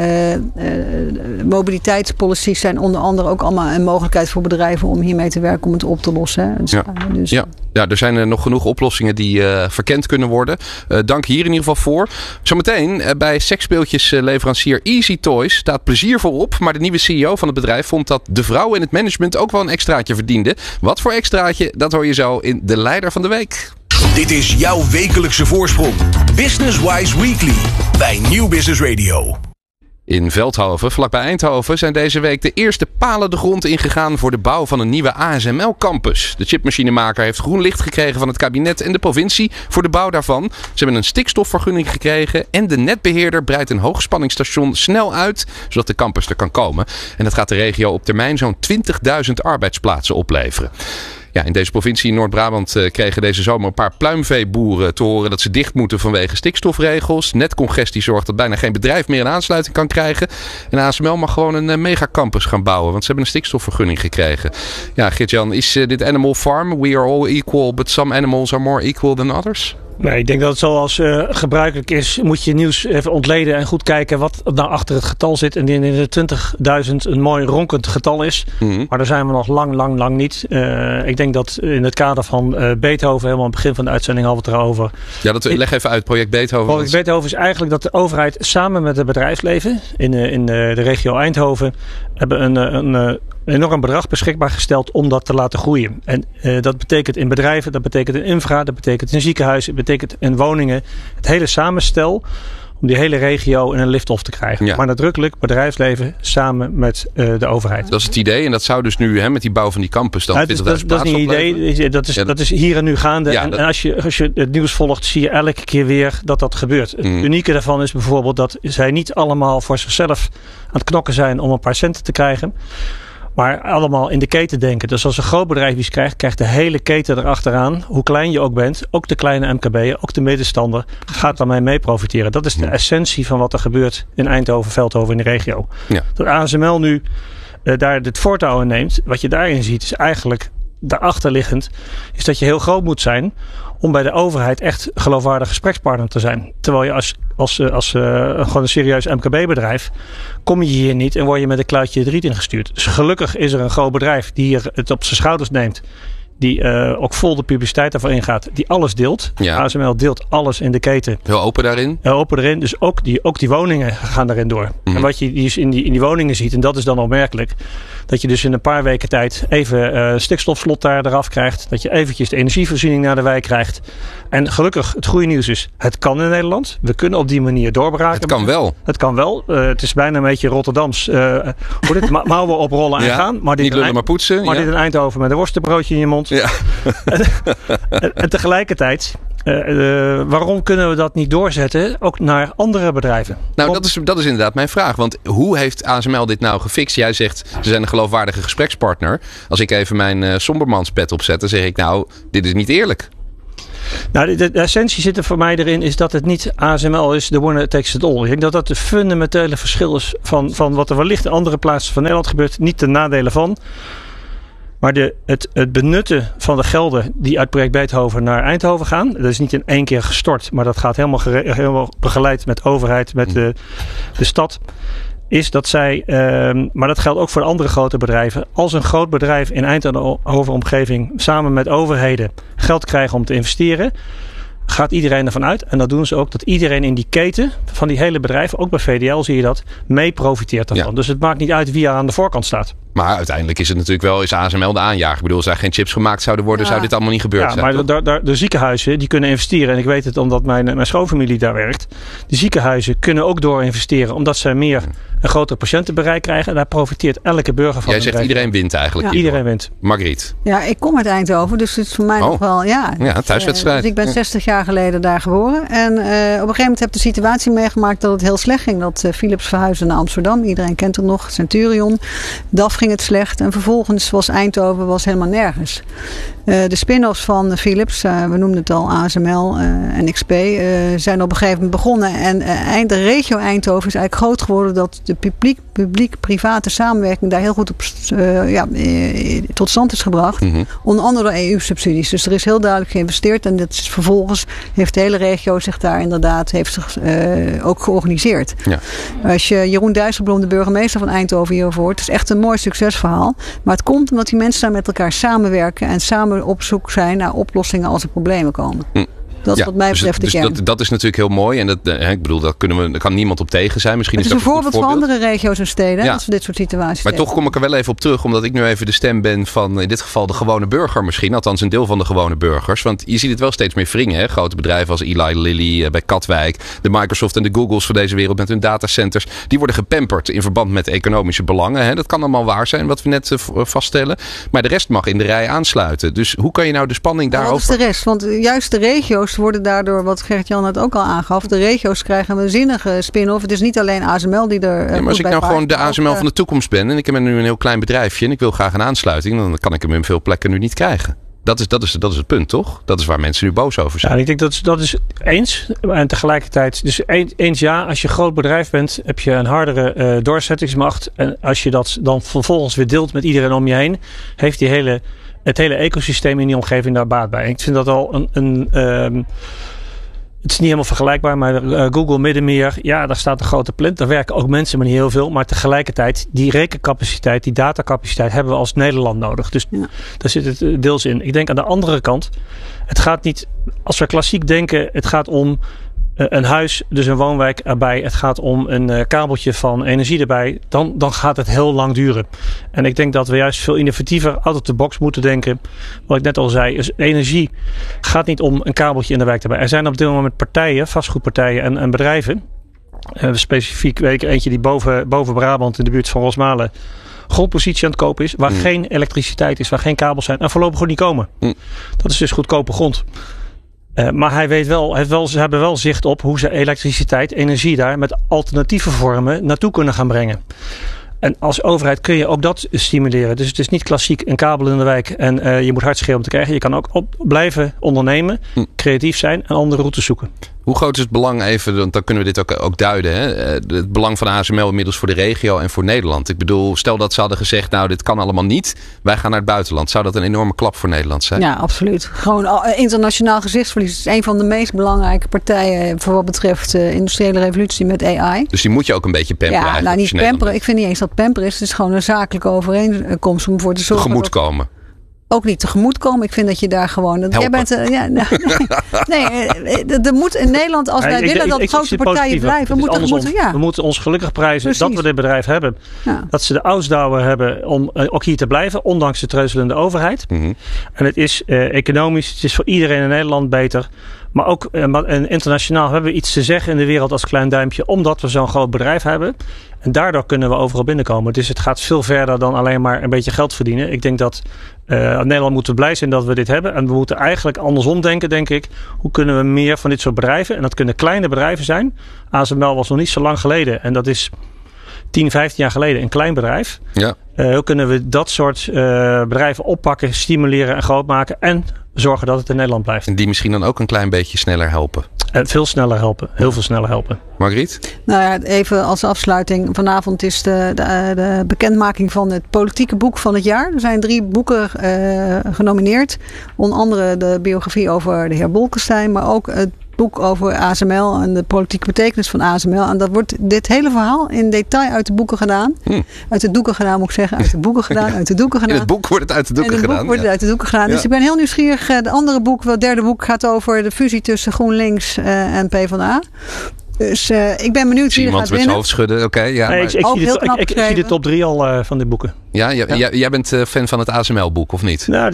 mobiliteitspolicies zijn onder andere ook allemaal een mogelijkheid voor bedrijven om hiermee te werken om het op te lossen. Er zijn nog genoeg oplossingen die verkend kunnen worden. Dank hier in ieder geval voor. Zometeen bij seksspeeltjesleverancier Easy Toys staat plezier voorop. Maar de nieuwe CEO van het bedrijf vond dat de vrouw in het management ook wel een extraatje verdiende. Wat voor extraatje, dat hoor je zo in de Leider van de Week. Dit is jouw wekelijkse voorsprong. Business Wise Weekly bij Nieuw Business Radio. In Veldhoven, vlakbij Eindhoven, zijn deze week de eerste palen de grond ingegaan voor de bouw van een nieuwe ASML-campus. De chipmachinemaker heeft groen licht gekregen van het kabinet en de provincie voor de bouw daarvan. Ze hebben een stikstofvergunning gekregen en de netbeheerder breidt een hoogspanningsstation snel uit, zodat de campus er kan komen. En dat gaat de regio op termijn zo'n 20.000 arbeidsplaatsen opleveren. Ja, in deze provincie in Noord-Brabant kregen deze zomer een paar pluimveeboeren te horen dat ze dicht moeten vanwege stikstofregels. Netcongestie zorgt dat bijna geen bedrijf meer een aansluiting kan krijgen. En ASML mag gewoon een megacampus gaan bouwen, want ze hebben een stikstofvergunning gekregen. Ja, Geert-Jan, is dit Animal Farm? We are all equal, but some animals are more equal than others? Nee, ik denk dat het zoals gebruikelijk is, moet je nieuws even ontleden en goed kijken wat nou achter het getal zit. En in de 20.000 een mooi ronkend getal is. Mm-hmm. Maar daar zijn we nog lang niet. Ik denk dat in het kader van Beethoven, helemaal aan het begin van de uitzending hadden we het erover. Ja, leg even uit, project Beethoven. Project Beethoven is eigenlijk dat de overheid samen met het bedrijfsleven in de regio Eindhoven hebben een enorm bedrag beschikbaar gesteld om dat te laten groeien. En dat betekent in bedrijven, dat betekent in infra, dat betekent in ziekenhuizen, dat betekent in woningen. Het hele samenstel om die hele regio in een lift-off te krijgen. Ja. Maar nadrukkelijk bedrijfsleven samen met de overheid. Dat is het idee en dat zou dus nu met die bouw van die campus dan 20.000 dat is niet een idee. Dat is hier en nu gaande. Ja, en als je het nieuws volgt, zie je elke keer weer dat gebeurt. Het unieke daarvan is bijvoorbeeld dat zij niet allemaal voor zichzelf aan het knokken zijn om een paar centen te krijgen. Maar allemaal in de keten denken. Dus als een groot bedrijf iets krijgt de hele keten erachteraan. Hoe klein je ook bent. Ook de kleine MKB'er, ook de middenstander. Gaat daarmee mee profiteren. Dat is de essentie van wat er gebeurt in Eindhoven, Veldhoven in de regio. Ja. Dat ASML nu daar het voortouw in neemt. Wat je daarin ziet is eigenlijk daarachterliggend. Is dat je heel groot moet zijn om bij de overheid echt geloofwaardig gesprekspartner te zijn. Terwijl je als gewoon een serieus MKB-bedrijf kom je hier niet en word je met een kluitje het riet ingestuurd. Dus gelukkig is er een groot bedrijf die hier het op zijn schouders neemt. Die ook vol de publiciteit ervoor ingaat. Die alles deelt. Ja. ASML deelt alles in de keten. Heel open daarin. Heel open erin. Dus ook die woningen gaan daarin door. En wat je dus in die woningen ziet. En dat is dan opmerkelijk. Dat je dus in een paar weken tijd even stikstofslot daar eraf krijgt. Dat je eventjes de energievoorziening naar de wijk krijgt. En gelukkig het goede nieuws is. Het kan in Nederland. We kunnen op die manier doorbraken. Het kan wel. Het kan wel. Het is bijna een beetje Rotterdams. Mouwen oprollen en gaan. Maar niet lullen maar poetsen. Maar dit in Eindhoven met een worstenbroodje in je mond. Ja. en tegelijkertijd, waarom kunnen we dat niet doorzetten ook naar andere bedrijven? Nou, dat is inderdaad mijn vraag. Want hoe heeft ASML dit nou gefixt? Jij zegt, ze zijn een geloofwaardige gesprekspartner. Als ik even mijn sombermanspet opzet, dan zeg ik nou, dit is niet eerlijk. Nou, de essentie zit er voor mij erin is dat het niet ASML is de winner takes it all. Ik denk dat dat het fundamentele verschil is van wat er wellicht in andere plaatsen van Nederland gebeurt. Niet ten nadele van. Maar het benutten van de gelden die uit project Beethoven naar Eindhoven gaan. Dat is niet in één keer gestort. Maar dat gaat helemaal begeleid met overheid, met de stad. Is dat zij, maar dat geldt ook voor andere grote bedrijven. Als een groot bedrijf in Eindhoven omgeving samen met overheden geld krijgen om te investeren. Gaat iedereen ervan uit. En dat doen ze ook. Dat iedereen in die keten van die hele bedrijven. Ook bij VDL zie je dat. Mee profiteert daarvan. Ja. Dus het maakt niet uit wie er aan de voorkant staat. Maar uiteindelijk is het natuurlijk wel, is ASML de aanjager. Ik bedoel, als er geen chips gemaakt zouden worden, zou dit allemaal niet gebeurd zijn. Maar de ziekenhuizen, die kunnen investeren. En ik weet het omdat mijn schoonfamilie daar werkt. De ziekenhuizen kunnen ook door investeren. Omdat zij meer een groter patiëntenbereik krijgen. En daar profiteert elke burger van. Jij zegt iedereen wint eigenlijk. Ja. Iedereen wint. Margriet. Ja, ik kom uit Eindhoven. Dus het is voor mij nog wel, thuiswedstrijd. Dus ik ben 60 jaar geleden daar geboren. En op een gegeven moment heb ik de situatie meegemaakt dat het heel slecht ging. Dat Philips verhuisde naar Amsterdam. Iedereen kent het nog. Zijn DAF ging het slecht. En vervolgens was Eindhoven helemaal nergens. De spin-offs van Philips, we noemden het al, ASML en XP, zijn op een gegeven moment begonnen. En de regio Eindhoven is eigenlijk groot geworden dat de publiek-private samenwerking daar heel goed op tot stand is gebracht. Mm-hmm. Onder andere door EU-subsidies. Dus er is heel duidelijk geïnvesteerd. En dat is vervolgens heeft de hele regio zich daar inderdaad ook georganiseerd. Ja. Als je Jeroen Dijsselbloem, de burgemeester van Eindhoven, hierover hoort, het is echt een mooi succesverhaal. Maar het komt omdat die mensen daar met elkaar samenwerken en samen op zoek zijn naar oplossingen als er problemen komen. Dat is wat mij betreft de kern. Dat is natuurlijk heel mooi. En ik bedoel, daar kan niemand op tegen zijn. Misschien het is een voorbeeld voor andere regio's en steden. Als we dit soort situaties Maar toch kom ik er wel even op terug. Omdat ik nu even de stem ben van in dit geval de gewone burger misschien. Althans een deel van de gewone burgers. Want je ziet het wel steeds meer wringen. Hè? Grote bedrijven als Eli Lilly bij Katwijk. De Microsoft en de Googles van deze wereld met hun datacenters. Die worden gepamperd in verband met economische belangen. Hè? Dat kan allemaal waar zijn wat we net vaststellen. Maar de rest mag in de rij aansluiten. Dus hoe kan je nou de spanning daarover... Wat is de rest? Want juist de regio's worden daardoor, wat Gert-Jan het ook al aangaf, de regio's krijgen een zinnige spin-off. Het is niet alleen ASML die er... maar als ik nou gewoon de ASML van de toekomst ben en ik heb nu een heel klein bedrijfje en ik wil graag een aansluiting, dan kan ik hem in veel plekken nu niet krijgen. Dat is het punt, toch? Dat is waar mensen nu boos over zijn. Ja, ik denk dat is eens. En tegelijkertijd, dus eens als je een groot bedrijf bent, heb je een hardere doorzettingsmacht. En als je dat dan vervolgens weer deelt met iedereen om je heen, heeft het hele ecosysteem in die omgeving daar baat bij. Ik vind dat al het is niet helemaal vergelijkbaar, maar Google Middenmeer, ja, daar staat een grote plant. Daar werken ook mensen, maar niet heel veel. Maar tegelijkertijd, die rekencapaciteit, die datacapaciteit hebben we als Nederland nodig. Dus daar zit het deels in. Ik denk aan de andere kant, het gaat niet, als we klassiek denken, het gaat om een huis, dus een woonwijk erbij. Het gaat om een kabeltje van energie erbij. Dan gaat het heel lang duren. En ik denk dat we juist veel innovatiever out of the box moeten denken. Wat ik net al zei, is energie gaat niet om een kabeltje in de wijk erbij. Er zijn op dit moment partijen, vastgoedpartijen en bedrijven Specifiek weet ik eentje die boven Brabant in de buurt van Rosmalen grondpositie aan het kopen is. Waar geen elektriciteit is, waar geen kabels zijn. En voorlopig gewoon niet komen. Dat is dus goedkope grond. Maar hij weet wel, ze hebben wel zicht op hoe ze elektriciteit, energie daar met alternatieve vormen naartoe kunnen gaan brengen. En als overheid kun je ook dat stimuleren. Dus het is niet klassiek een kabel in de wijk en je moet hard schreeuwen om te krijgen. Je kan ook blijven ondernemen, creatief zijn en andere routes zoeken. Hoe groot is het belang even, want dan kunnen we dit ook duiden. Hè? Het belang van ASML inmiddels voor de regio en voor Nederland. Ik bedoel, stel dat ze hadden gezegd, nou dit kan allemaal niet. Wij gaan naar het buitenland. Zou dat een enorme klap voor Nederland zijn? Ja, absoluut. Gewoon internationaal gezichtsverlies. Het is een van de meest belangrijke partijen voor wat betreft de industriële revolutie met AI. Dus die moet je ook een beetje pamperen eigenlijk. Ja, nou niet pamperen. Ik vind niet eens dat pamperen is. Het is gewoon een zakelijke overeenkomst om ervoor te zorgen. Tegemoetkomen. Ook niet tegemoetkomen. Ik vind dat je daar gewoon... Jij bent, er moet in Nederland, als wij willen dat grote partijen blijven, we moeten ons gelukkig prijzen dat we dit bedrijf hebben. Ja. Dat ze de ausdauer hebben om ook hier te blijven, ondanks de treuzelende overheid. En het is economisch, het is voor iedereen in Nederland beter. Maar ook internationaal hebben we iets te zeggen in de wereld als klein duimpje, omdat we zo'n groot bedrijf hebben. En daardoor kunnen we overal binnenkomen. Dus het gaat veel verder dan alleen maar een beetje geld verdienen. Ik denk dat Nederland moeten blij zijn dat we dit hebben. En we moeten eigenlijk andersom denken, denk ik. Hoe kunnen we meer van dit soort bedrijven, en dat kunnen kleine bedrijven zijn. ASML was nog niet zo lang geleden. En dat is 10, 15 jaar geleden een klein bedrijf. Ja. Hoe kunnen we dat soort bedrijven oppakken, stimuleren en groot maken. En zorgen dat het in Nederland blijft. En die misschien dan ook een klein beetje sneller helpen. Veel sneller helpen. Heel veel sneller helpen. Margriet? Nou ja, even als afsluiting. Vanavond is de bekendmaking van het politieke boek van het jaar. Er zijn 3 boeken genomineerd. Onder andere de biografie over de heer Bolkestein. Maar ook het boek over ASML en de politieke betekenis van ASML. En dat wordt dit hele verhaal in detail uit de boeken gedaan. Uit de doeken gedaan, moet ik zeggen. Uit de boeken gedaan, uit de doeken gedaan. In het boek wordt het uit de doeken gedaan. Uit de doeken gedaan. Dus ik ben heel nieuwsgierig. De andere boek, het derde boek, gaat over de fusie tussen GroenLinks en PvdA. Dus ik ben benieuwd wie er gaat winnen. Iemand met zijn hoofd schudden, oké. Ja, nee, ik zie de top 3 al van dit boeken. Ja, jij bent fan van het ASML-boek, of niet? Nou,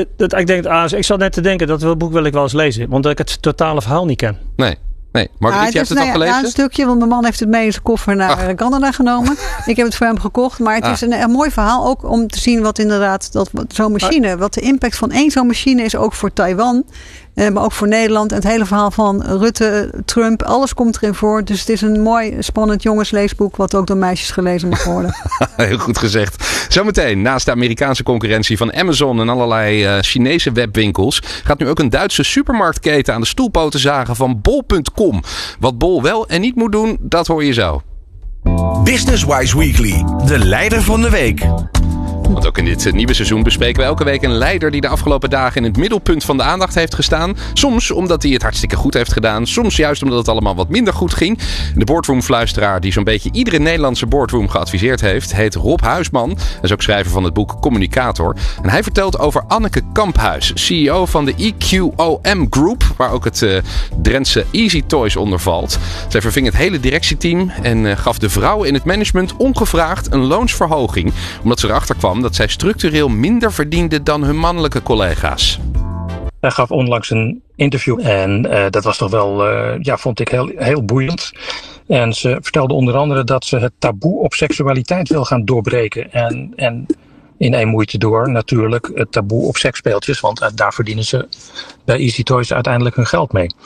ik zat net te denken, dat boek wil ik wel eens lezen. Want ik het totale verhaal niet ken. Nee. Margriet, jij hebt het al gelezen? Ja, een stukje, want mijn man heeft het mee in zijn koffer naar Canada genomen. Ik heb het voor hem gekocht, maar het is een mooi verhaal ook om te zien wat inderdaad, zo'n machine, wat de impact van één zo'n machine is ook voor Taiwan. Maar ook voor Nederland. En het hele verhaal van Rutte, Trump, alles komt erin voor. Dus het is een mooi, spannend jongensleesboek wat ook door meisjes gelezen mag worden. Heel goed gezegd. Zometeen, naast de Amerikaanse concurrentie van Amazon en allerlei Chinese webwinkels, gaat nu ook een Duitse supermarktketen aan de stoelpoten zagen van bol.com. Wat Bol wel en niet moet doen, dat hoor je zo. Businesswise Weekly, de leider van de week. Want ook in dit nieuwe seizoen bespreken we elke week een leider die de afgelopen dagen in het middelpunt van de aandacht heeft gestaan. Soms omdat hij het hartstikke goed heeft gedaan. Soms juist omdat het allemaal wat minder goed ging. De boardroom-fluisteraar die zo'n beetje iedere Nederlandse boardroom geadviseerd heeft, heet Rob Huisman. Hij is ook schrijver van het boek Communicator. En hij vertelt over Anneke Kamphuis, CEO van de EQOM Group, waar ook het Drentse Easy Toys onder valt. Zij verving het hele directieteam en gaf de vrouwen in het management ongevraagd een loonsverhoging, omdat ze erachter kwam dat zij structureel minder verdienden dan hun mannelijke collega's. Hij gaf onlangs een interview en dat was toch wel, vond ik heel boeiend. En ze vertelde onder andere dat ze het taboe op seksualiteit wil gaan doorbreken. En in één moeite door natuurlijk het taboe op seksspeeltjes, want daar verdienen ze bij Easy Toys uiteindelijk hun geld mee.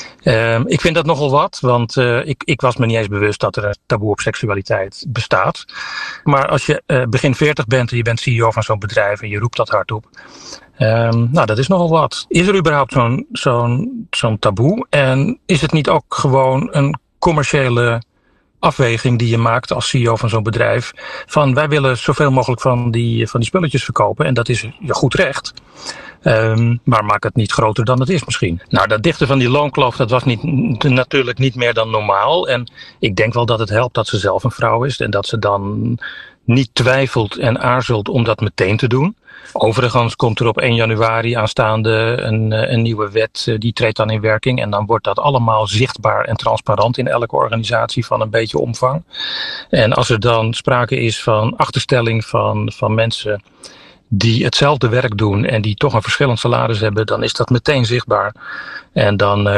Ik vind dat nogal wat, want ik was me niet eens bewust dat er een taboe op seksualiteit bestaat. Maar als je begin 40 bent en je bent CEO van zo'n bedrijf en je roept dat hardop, dat is nogal wat. Is er überhaupt zo'n taboe? En is het niet ook gewoon een commerciële afweging die je maakt als CEO van zo'n bedrijf, van wij willen zoveel mogelijk van die spulletjes verkopen en dat is je goed recht. Maar maak het niet groter dan het is misschien. Nou, dat dichten van die loonkloof, dat was natuurlijk niet meer dan normaal. En ik denk wel dat het helpt dat ze zelf een vrouw is en dat ze dan niet twijfelt en aarzelt om dat meteen te doen. Overigens komt er op 1 januari aanstaande een nieuwe wet, die treedt dan in werking. En dan wordt dat allemaal zichtbaar en transparant in elke organisatie van een beetje omvang. En als er dan sprake is van achterstelling van mensen die hetzelfde werk doen en die toch een verschillend salaris hebben, dan is dat meteen zichtbaar. En dan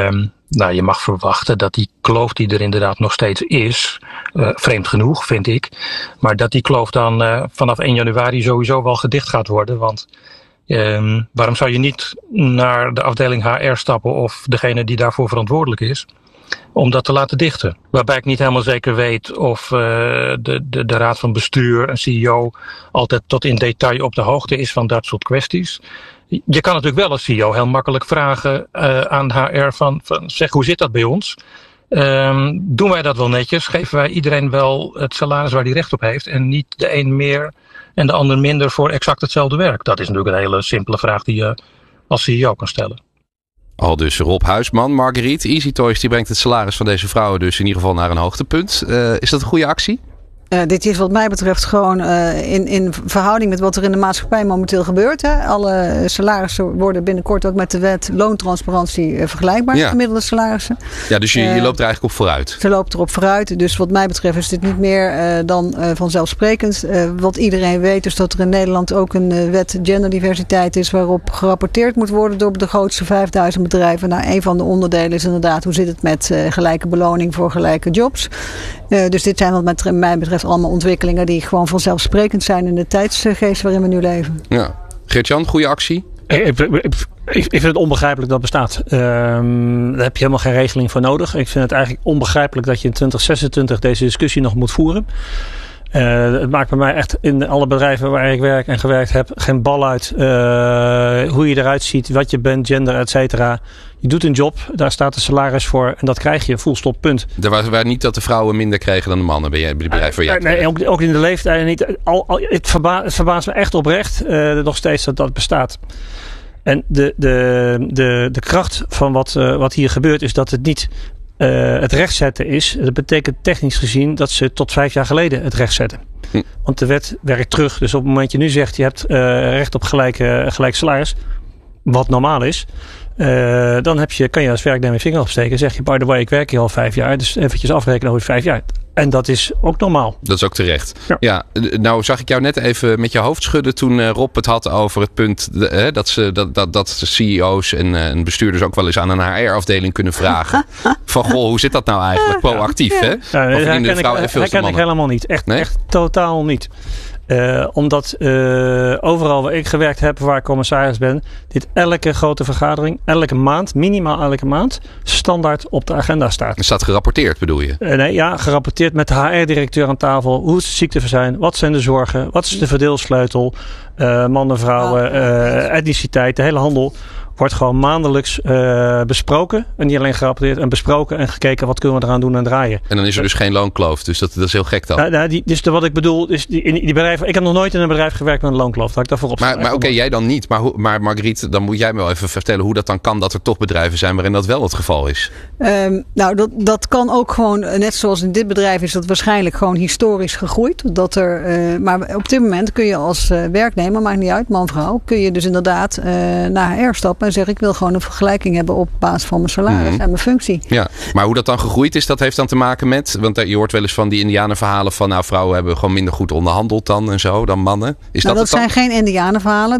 je mag verwachten dat die kloof die er inderdaad nog steeds is, vreemd genoeg vind ik, maar dat die kloof dan vanaf 1 januari sowieso wel gedicht gaat worden. Want waarom zou je niet naar de afdeling HR stappen of degene die daarvoor verantwoordelijk is, om dat te laten dichten? Waarbij ik niet helemaal zeker weet of de raad van bestuur en CEO altijd tot in detail op de hoogte is van dat soort kwesties. Je kan natuurlijk wel als CEO heel makkelijk vragen aan HR van zeg, hoe zit dat bij ons? Doen wij dat wel netjes? Geven wij iedereen wel het salaris waar die recht op heeft en niet de een meer en de ander minder voor exact hetzelfde werk? Dat is natuurlijk een hele simpele vraag die je als CEO kan stellen. Al dus Rob Huisman, Marguerite. Easy Toys die brengt het salaris van deze vrouwen dus in ieder geval naar een hoogtepunt. Is dat een goede actie? Dit is wat mij betreft gewoon in verhouding met wat er in de maatschappij momenteel gebeurt. Hè. Alle salarissen worden binnenkort ook met de wet loontransparantie vergelijkbaar. Ja. Gemiddelde salarissen. Ja, dus je loopt er eigenlijk op vooruit. Ze loopt erop vooruit. Dus wat mij betreft is dit niet meer dan vanzelfsprekend. Wat iedereen weet is dat er in Nederland ook een wet genderdiversiteit is waarop gerapporteerd moet worden door de grootste 5000 bedrijven. Nou, een van de onderdelen is inderdaad hoe zit het met gelijke beloning voor gelijke jobs. Dus dit zijn wat mij betreft allemaal ontwikkelingen die gewoon vanzelfsprekend zijn in de tijdsgeest waarin we nu leven. Ja. Geert-Jan, goede actie? Ik vind het onbegrijpelijk dat bestaat. Daar heb je helemaal geen regeling voor nodig. Ik vind het eigenlijk onbegrijpelijk dat je in 2026 deze discussie nog moet voeren. Het maakt bij mij echt in alle bedrijven waar ik werk en gewerkt heb geen bal uit hoe je eruit ziet, wat je bent, gender, et cetera. Je doet een job, daar staat een salaris voor en dat krijg je, full stop, punt. Er was niet dat de vrouwen minder kregen dan de mannen bij het bedrijf waar jij nee, ook in de leeftijd niet. Het verbaast me echt oprecht nog steeds dat bestaat. En de kracht van wat hier gebeurt is dat het niet het rechtzetten is. Dat betekent technisch gezien dat ze tot 5 jaar geleden het rechtzetten. Want de wet werkt terug. Dus op het moment je nu zegt je hebt recht op gelijk salaris, wat normaal is, dan kan je als werknemer je vinger opsteken en zeg je, by the way, ik werk hier al 5 jaar, dus eventjes afrekenen over 5 jaar. En dat is ook normaal. Dat is ook terecht. Ja, nou zag ik jou net even met je hoofd schudden toen Rob het had over het punt dat CEO's en bestuurders ook wel eens aan een HR-afdeling kunnen vragen. Van goh, hoe zit dat nou eigenlijk? Proactief, hè? Ja, dat ken ik helemaal niet. Echt totaal niet. Omdat overal waar ik gewerkt heb, waar ik commissaris ben, dit elke grote vergadering, minimaal elke maand, standaard op de agenda staat. Er staat gerapporteerd, bedoel je? Nee, gerapporteerd met de HR-directeur aan tafel. Hoe is het ziekteverzuim? Wat zijn de zorgen? Wat is de verdeelsleutel? Mannen, vrouwen, etniciteit, de hele handel wordt gewoon maandelijks besproken. En niet alleen gerapporteerd en besproken en gekeken wat kunnen we eraan doen en draaien. En dan is er dus geen loonkloof. Dus dat is heel gek dan. Dus wat ik bedoel is in die bedrijven. Ik heb nog nooit in een bedrijf gewerkt met een loonkloof. Dat ik daarvoor op. Maar oké, jij dan niet. Maar Marguerite, dan moet jij me wel even vertellen hoe dat dan kan dat er toch bedrijven zijn waarin dat wel het geval is. Dat kan ook gewoon, net zoals in dit bedrijf is dat waarschijnlijk gewoon historisch gegroeid. Maar op dit moment kun je als werknemer, maakt niet uit, man, vrouw, kun je dus inderdaad naar HR stappen en zeggen ik wil gewoon een vergelijking hebben op basis van mijn salaris en mijn functie. Ja, maar hoe dat dan gegroeid is, dat heeft dan te maken met, want je hoort wel eens van die indianenverhalen van nou vrouwen hebben gewoon minder goed onderhandeld dan en zo, dan mannen. Dat zijn geen indianenverhalen.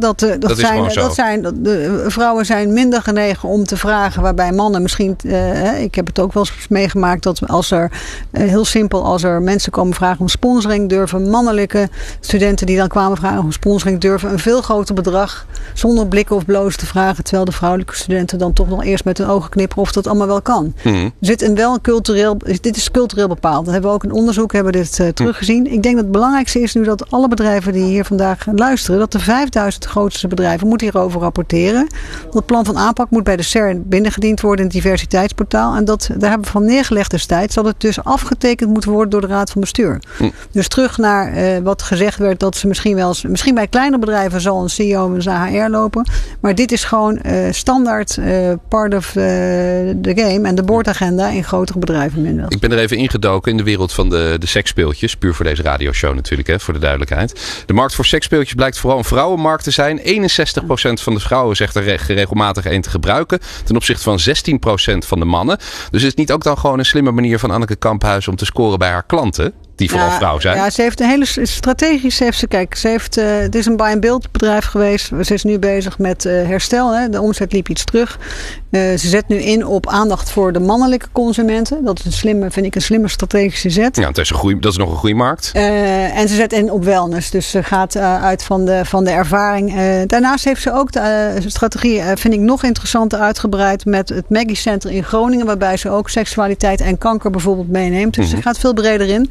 Vrouwen zijn minder genegen om te vragen, waarbij mannen misschien, ik heb het ook wel eens meegemaakt dat als er als er mensen komen vragen om sponsoring, durven mannelijke studenten die dan kwamen vragen om sponsoring, durven een veel groter bedrag zonder blikken of blozen te vragen, terwijl de vrouwelijke studenten dan toch nog eerst met hun ogen knipperen of dat allemaal wel kan. Dit is cultureel bepaald. Dat hebben we ook in onderzoek teruggezien. Ik denk dat het belangrijkste is nu dat alle bedrijven die hier vandaag luisteren, dat de 5000 grootste bedrijven moeten hierover rapporteren. Dat plan van aanpak moet bij de CERN binnengediend worden in het diversiteitsportaal. En daar hebben we van neergelegd destijds dat het dus afgetekend moet worden door de Raad van Bestuur. Dus terug naar wat gezegd werd dat ze misschien bij kleine bedrijven zal een CEO en een HR lopen. Maar dit is gewoon standaard part of the game en de boordagenda in grotere bedrijven minder. Ik ben er even ingedoken in de wereld van de seksspeeltjes. Puur voor deze radioshow natuurlijk, voor de duidelijkheid. De markt voor seksspeeltjes blijkt vooral een vrouwenmarkt te zijn. 61% van de vrouwen zegt er regelmatig een te gebruiken. Ten opzichte van 16% van de mannen. Dus is het niet ook dan gewoon een slimme manier van Anneke Kamphuis om te scoren bij haar klanten? Die vooral vrouw zijn. Ja, ze heeft een hele strategisch. Het is een buy-and-build bedrijf geweest. Ze is nu bezig met herstel. Hè. De omzet liep iets terug. Ze zet nu in op aandacht voor de mannelijke consumenten. Dat is vind ik een slimme strategische zet. Ja, dat is nog een goede markt. En ze zet in op wellness. Dus ze gaat uit van de ervaring. Daarnaast heeft ze ook de strategie, vind ik nog interessanter, uitgebreid met het Maggie Center in Groningen. Waarbij ze ook seksualiteit en kanker bijvoorbeeld meeneemt. Dus ze gaat veel breder in.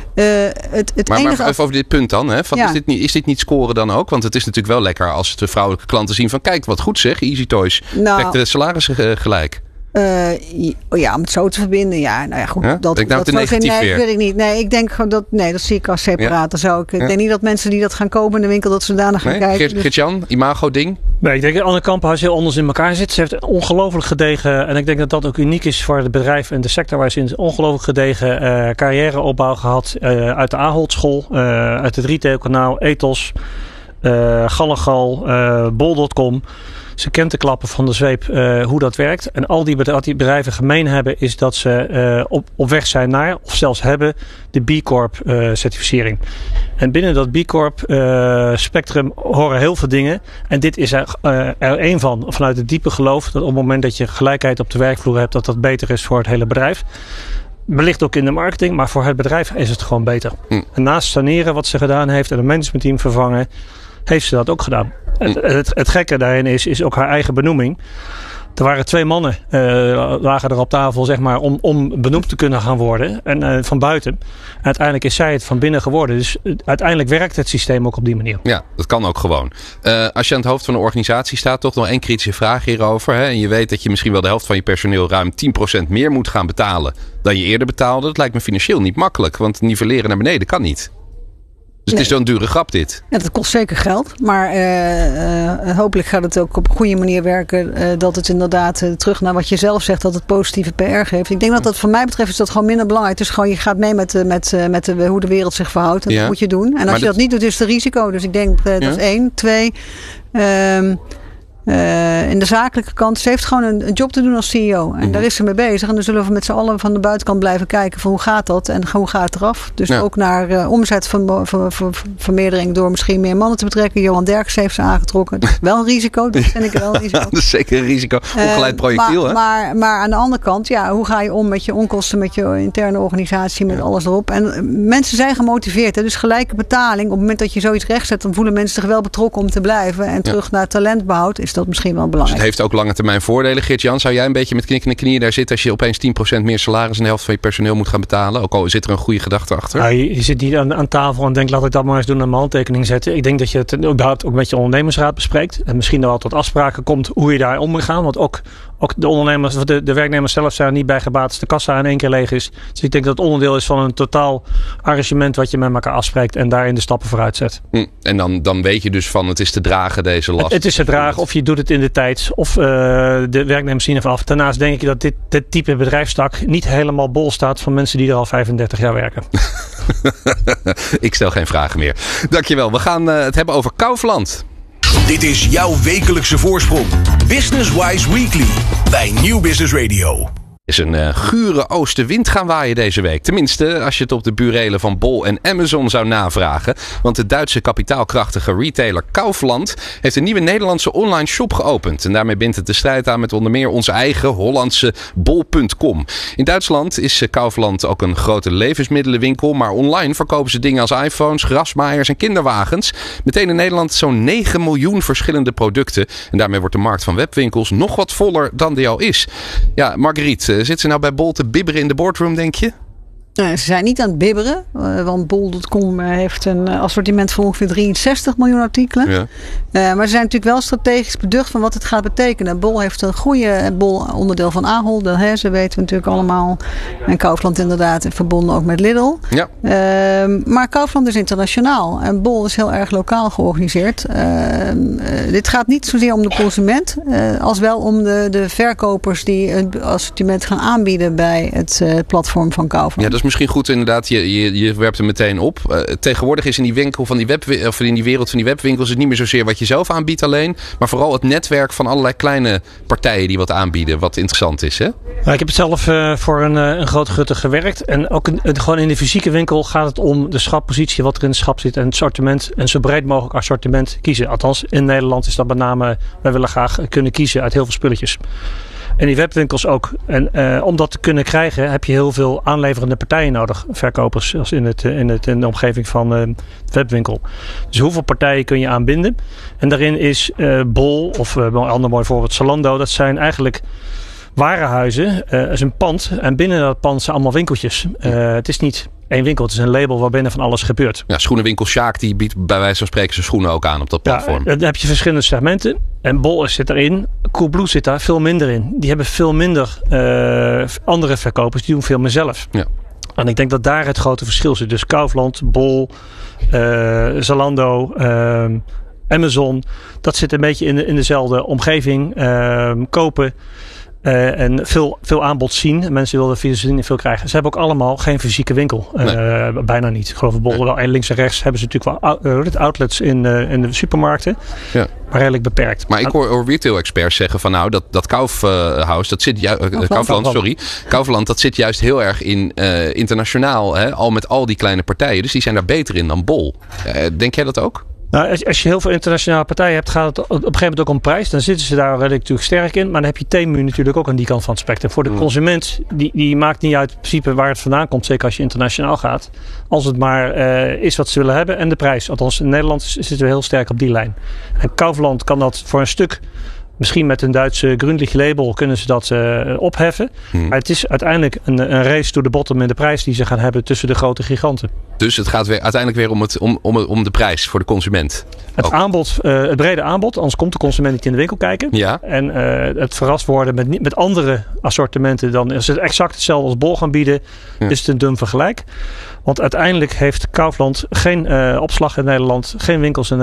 Maar even over dit punt dan. Hè? Is dit niet scoren dan ook? Want het is natuurlijk wel lekker als de vrouwelijke klanten zien van kijk wat goed zeg, Easy Toys. Trekt de salarissen gelijk. Om het zo te verbinden. Ja, nou ja, goed. Ja? Dat weet ik niet. Nee, ik denk gewoon dat zie ik als separaat. Ja? Ik denk niet dat mensen die dat gaan kopen in de winkel, dat ze daarna gaan kijken. Geert-Jan, imago ding? Nee, ik denk dat Anne Kampenhuis heel anders in elkaar zit. Ze heeft ongelooflijk gedegen, en ik denk dat dat ook uniek is voor het bedrijf en de sector waar ze in ongelooflijk gedegen carrièreopbouw gehad. Uit de Ahold school, uit het retailkanaal, Ethos, Gallegal, Bol.com. Ze kent de klappen van de zweep hoe dat werkt. En al die bedrijven gemeen hebben is dat ze op weg zijn naar, of zelfs hebben, de B Corp certificering. En binnen dat B Corp spectrum horen heel veel dingen. En dit is er één van. Vanuit het diepe geloof dat op het moment dat je gelijkheid op de werkvloer hebt, dat beter is voor het hele bedrijf. Wellicht ook in de marketing, maar voor het bedrijf is het gewoon beter. En naast saneren wat ze gedaan heeft en een managementteam vervangen, heeft ze dat ook gedaan. Het gekke daarin is ook haar eigen benoeming. Er waren 2 mannen lagen er op tafel, zeg maar, om benoemd te kunnen gaan worden. En van buiten. En uiteindelijk is zij het van binnen geworden. Dus uiteindelijk werkt het systeem ook op die manier. Ja, dat kan ook gewoon. Als je aan het hoofd van een organisatie staat, toch nog 1 kritische vraag hierover. Hè? En je weet dat je misschien wel de helft van je personeel ruim 10% meer moet gaan betalen dan je eerder betaalde. Dat lijkt me financieel niet makkelijk. Want nivelleren naar beneden kan niet. Dus het is zo'n dure grap dit. Ja, dat kost zeker geld. Maar hopelijk gaat het ook op een goede manier werken. Dat het inderdaad terug naar wat je zelf zegt. Dat het positieve PR geeft. Ik denk dat voor mij betreft is dat gewoon minder belangrijk. Dus gewoon je gaat mee met hoe de wereld zich verhoudt. En dat moet je doen. En als je dat niet doet is het risico. Dus ik denk dat is 1. 2... in de zakelijke kant, ze heeft gewoon een job te doen als CEO. En daar is ze mee bezig. En dan zullen we met z'n allen van de buitenkant blijven kijken van hoe gaat dat en hoe gaat het eraf. Dus ook naar omzetvermeerdering door misschien meer mannen te betrekken. Johan Derks heeft ze aangetrokken. Dat is wel een risico. Dat vind ik wel een risico. Dat is zeker een risico. Ongeleid projectiel. Maar aan de andere kant, hoe ga je om met je onkosten, met je interne organisatie, met alles erop. En mensen zijn gemotiveerd. Hè? Dus gelijke betaling. Op het moment dat je zoiets rechtzet, dan voelen mensen zich wel betrokken om te blijven. En terug naar talentbehoud is dat misschien wel belangrijk. Dus het heeft ook lange termijn voordelen. Geert-Jan, zou jij een beetje met knikkende knieën daar zitten als je opeens 10% meer salaris en de helft van je personeel moet gaan betalen? Ook al zit er een goede gedachte achter. Nou, je zit niet aan tafel en denkt laat ik dat maar eens doen en mijn handtekening zetten. Ik denk dat je het überhaupt ook met je ondernemersraad bespreekt. En misschien er wel tot afspraken komt hoe je daar om moet gaan. Want ook de ondernemers, de werknemers zelf zijn er niet bij gebaat als de kassa in 1 keer leeg is. Dus ik denk dat het onderdeel is van een totaal arrangement wat je met elkaar afspreekt en daarin de stappen vooruit zet. En dan weet je dus van het is te dragen deze last. Het is te dragen of je doet het in de tijd of de werknemers zien ervan af. Daarnaast denk ik dat dit type bedrijfstak niet helemaal bol staat van mensen die er al 35 jaar werken. Ik stel geen vragen meer. Dankjewel. We gaan het hebben over Kaufland. Dit is jouw wekelijkse voorsprong. Business Wise Weekly bij Nieuw Business Radio. Er is een gure oostenwind gaan waaien deze week. Tenminste, als je het op de burelen van Bol en Amazon zou navragen. Want de Duitse kapitaalkrachtige retailer Kaufland heeft een nieuwe Nederlandse online shop geopend. En daarmee bindt het de strijd aan met onder meer onze eigen Hollandse Bol.com. In Duitsland is Kaufland ook een grote levensmiddelenwinkel. Maar online verkopen ze dingen als iPhones, grasmaaiers en kinderwagens. Meteen in Nederland zo'n 9 miljoen verschillende producten. En daarmee wordt de markt van webwinkels nog wat voller dan die al is. Ja, Marguerite. Zit ze nou bij Bol te bibberen in de boardroom, denk je? Ze zijn niet aan het bibberen, want Bol.com heeft een assortiment van ongeveer 63 miljoen artikelen. Ja. Maar ze zijn natuurlijk wel strategisch beducht van wat het gaat betekenen. Bol heeft een goede onderdeel van Ahold, ze weten we natuurlijk allemaal. En Kaufland inderdaad, verbonden ook met Lidl. Ja. Maar Kaufland is internationaal en Bol is heel erg lokaal georganiseerd. Dit gaat niet zozeer om de consument, als wel om de verkopers die het assortiment gaan aanbieden bij het platform van Kaufland. Ja, dat is misschien goed inderdaad. Je werpt er meteen op. Tegenwoordig is in die winkel van in die wereld van die webwinkels het niet meer zozeer wat je zelf aanbiedt alleen, maar vooral het netwerk van allerlei kleine partijen die wat aanbieden, wat interessant is, hè? Nou, ik heb het zelf voor een grote gutter gewerkt. En ook gewoon in de fysieke winkel gaat het om de schappositie, wat er in het schap zit en het assortiment. En zo breed mogelijk assortiment kiezen. Althans, in Nederland is dat met name, wij willen graag kunnen kiezen uit heel veel spulletjes. En die webwinkels ook. En om dat te kunnen krijgen heb je heel veel aanleverende partijen nodig. Verkopers zoals in de omgeving van de webwinkel. Dus hoeveel partijen kun je aanbinden? En daarin is Bol of een ander mooi voorbeeld Zalando. Dat zijn eigenlijk warenhuizen. Is een pand. En binnen dat pand zijn allemaal winkeltjes. Het is niet één winkel. Het is een label waarbinnen van alles gebeurt. Ja, schoenenwinkel Sjaak die biedt bij wijze van spreken zijn schoenen ook aan op dat platform. Dan heb je verschillende segmenten. En Bol zit erin. Coolblue zit daar veel minder in. Die hebben veel minder andere verkopers. Die doen veel meer zelf. Ja. En ik denk dat daar het grote verschil zit. Dus Kaufland, Bol, Zalando, Amazon. Dat zit een beetje in dezelfde omgeving. Kopen. En veel aanbod zien. Mensen willen via zin veel krijgen. Ze hebben ook allemaal geen fysieke winkel. Bijna niet. Ik geloof Bol wel. En links en rechts hebben ze natuurlijk wel outlets in de supermarkten. Ja. Maar redelijk beperkt. Maar ik hoor retail experts zeggen van dat Kaufhaus, dat zit Kaufland, dat zit juist heel erg in internationaal. Hè? Al met al die kleine partijen. Dus die zijn daar beter in dan Bol. Denk jij dat ook? Nou, als je heel veel internationale partijen hebt, gaat het op een gegeven moment ook om prijs. Dan zitten ze daar redelijk natuurlijk sterk in. Maar dan heb je Temu natuurlijk ook aan die kant van het spectrum. Voor de consument, die maakt niet uit in principe waar het vandaan komt. Zeker als je internationaal gaat. Als het maar is wat ze willen hebben. En de prijs. Althans, in Nederland zitten we heel sterk op die lijn. En Kaufland kan dat voor een stuk. Misschien met een Duitse Grundlich label kunnen ze dat opheffen. Maar het is uiteindelijk een race to the bottom in de prijs die ze gaan hebben tussen de grote giganten. Dus het gaat uiteindelijk weer om de prijs voor de consument. Het brede aanbod, anders komt de consument niet in de winkel kijken. Ja. En het verrast worden met andere assortimenten. Dan is het exact hetzelfde als Bol gaan bieden. Ja. Is het een dun vergelijk. Want uiteindelijk heeft Kaufland geen opslag in Nederland, geen winkels in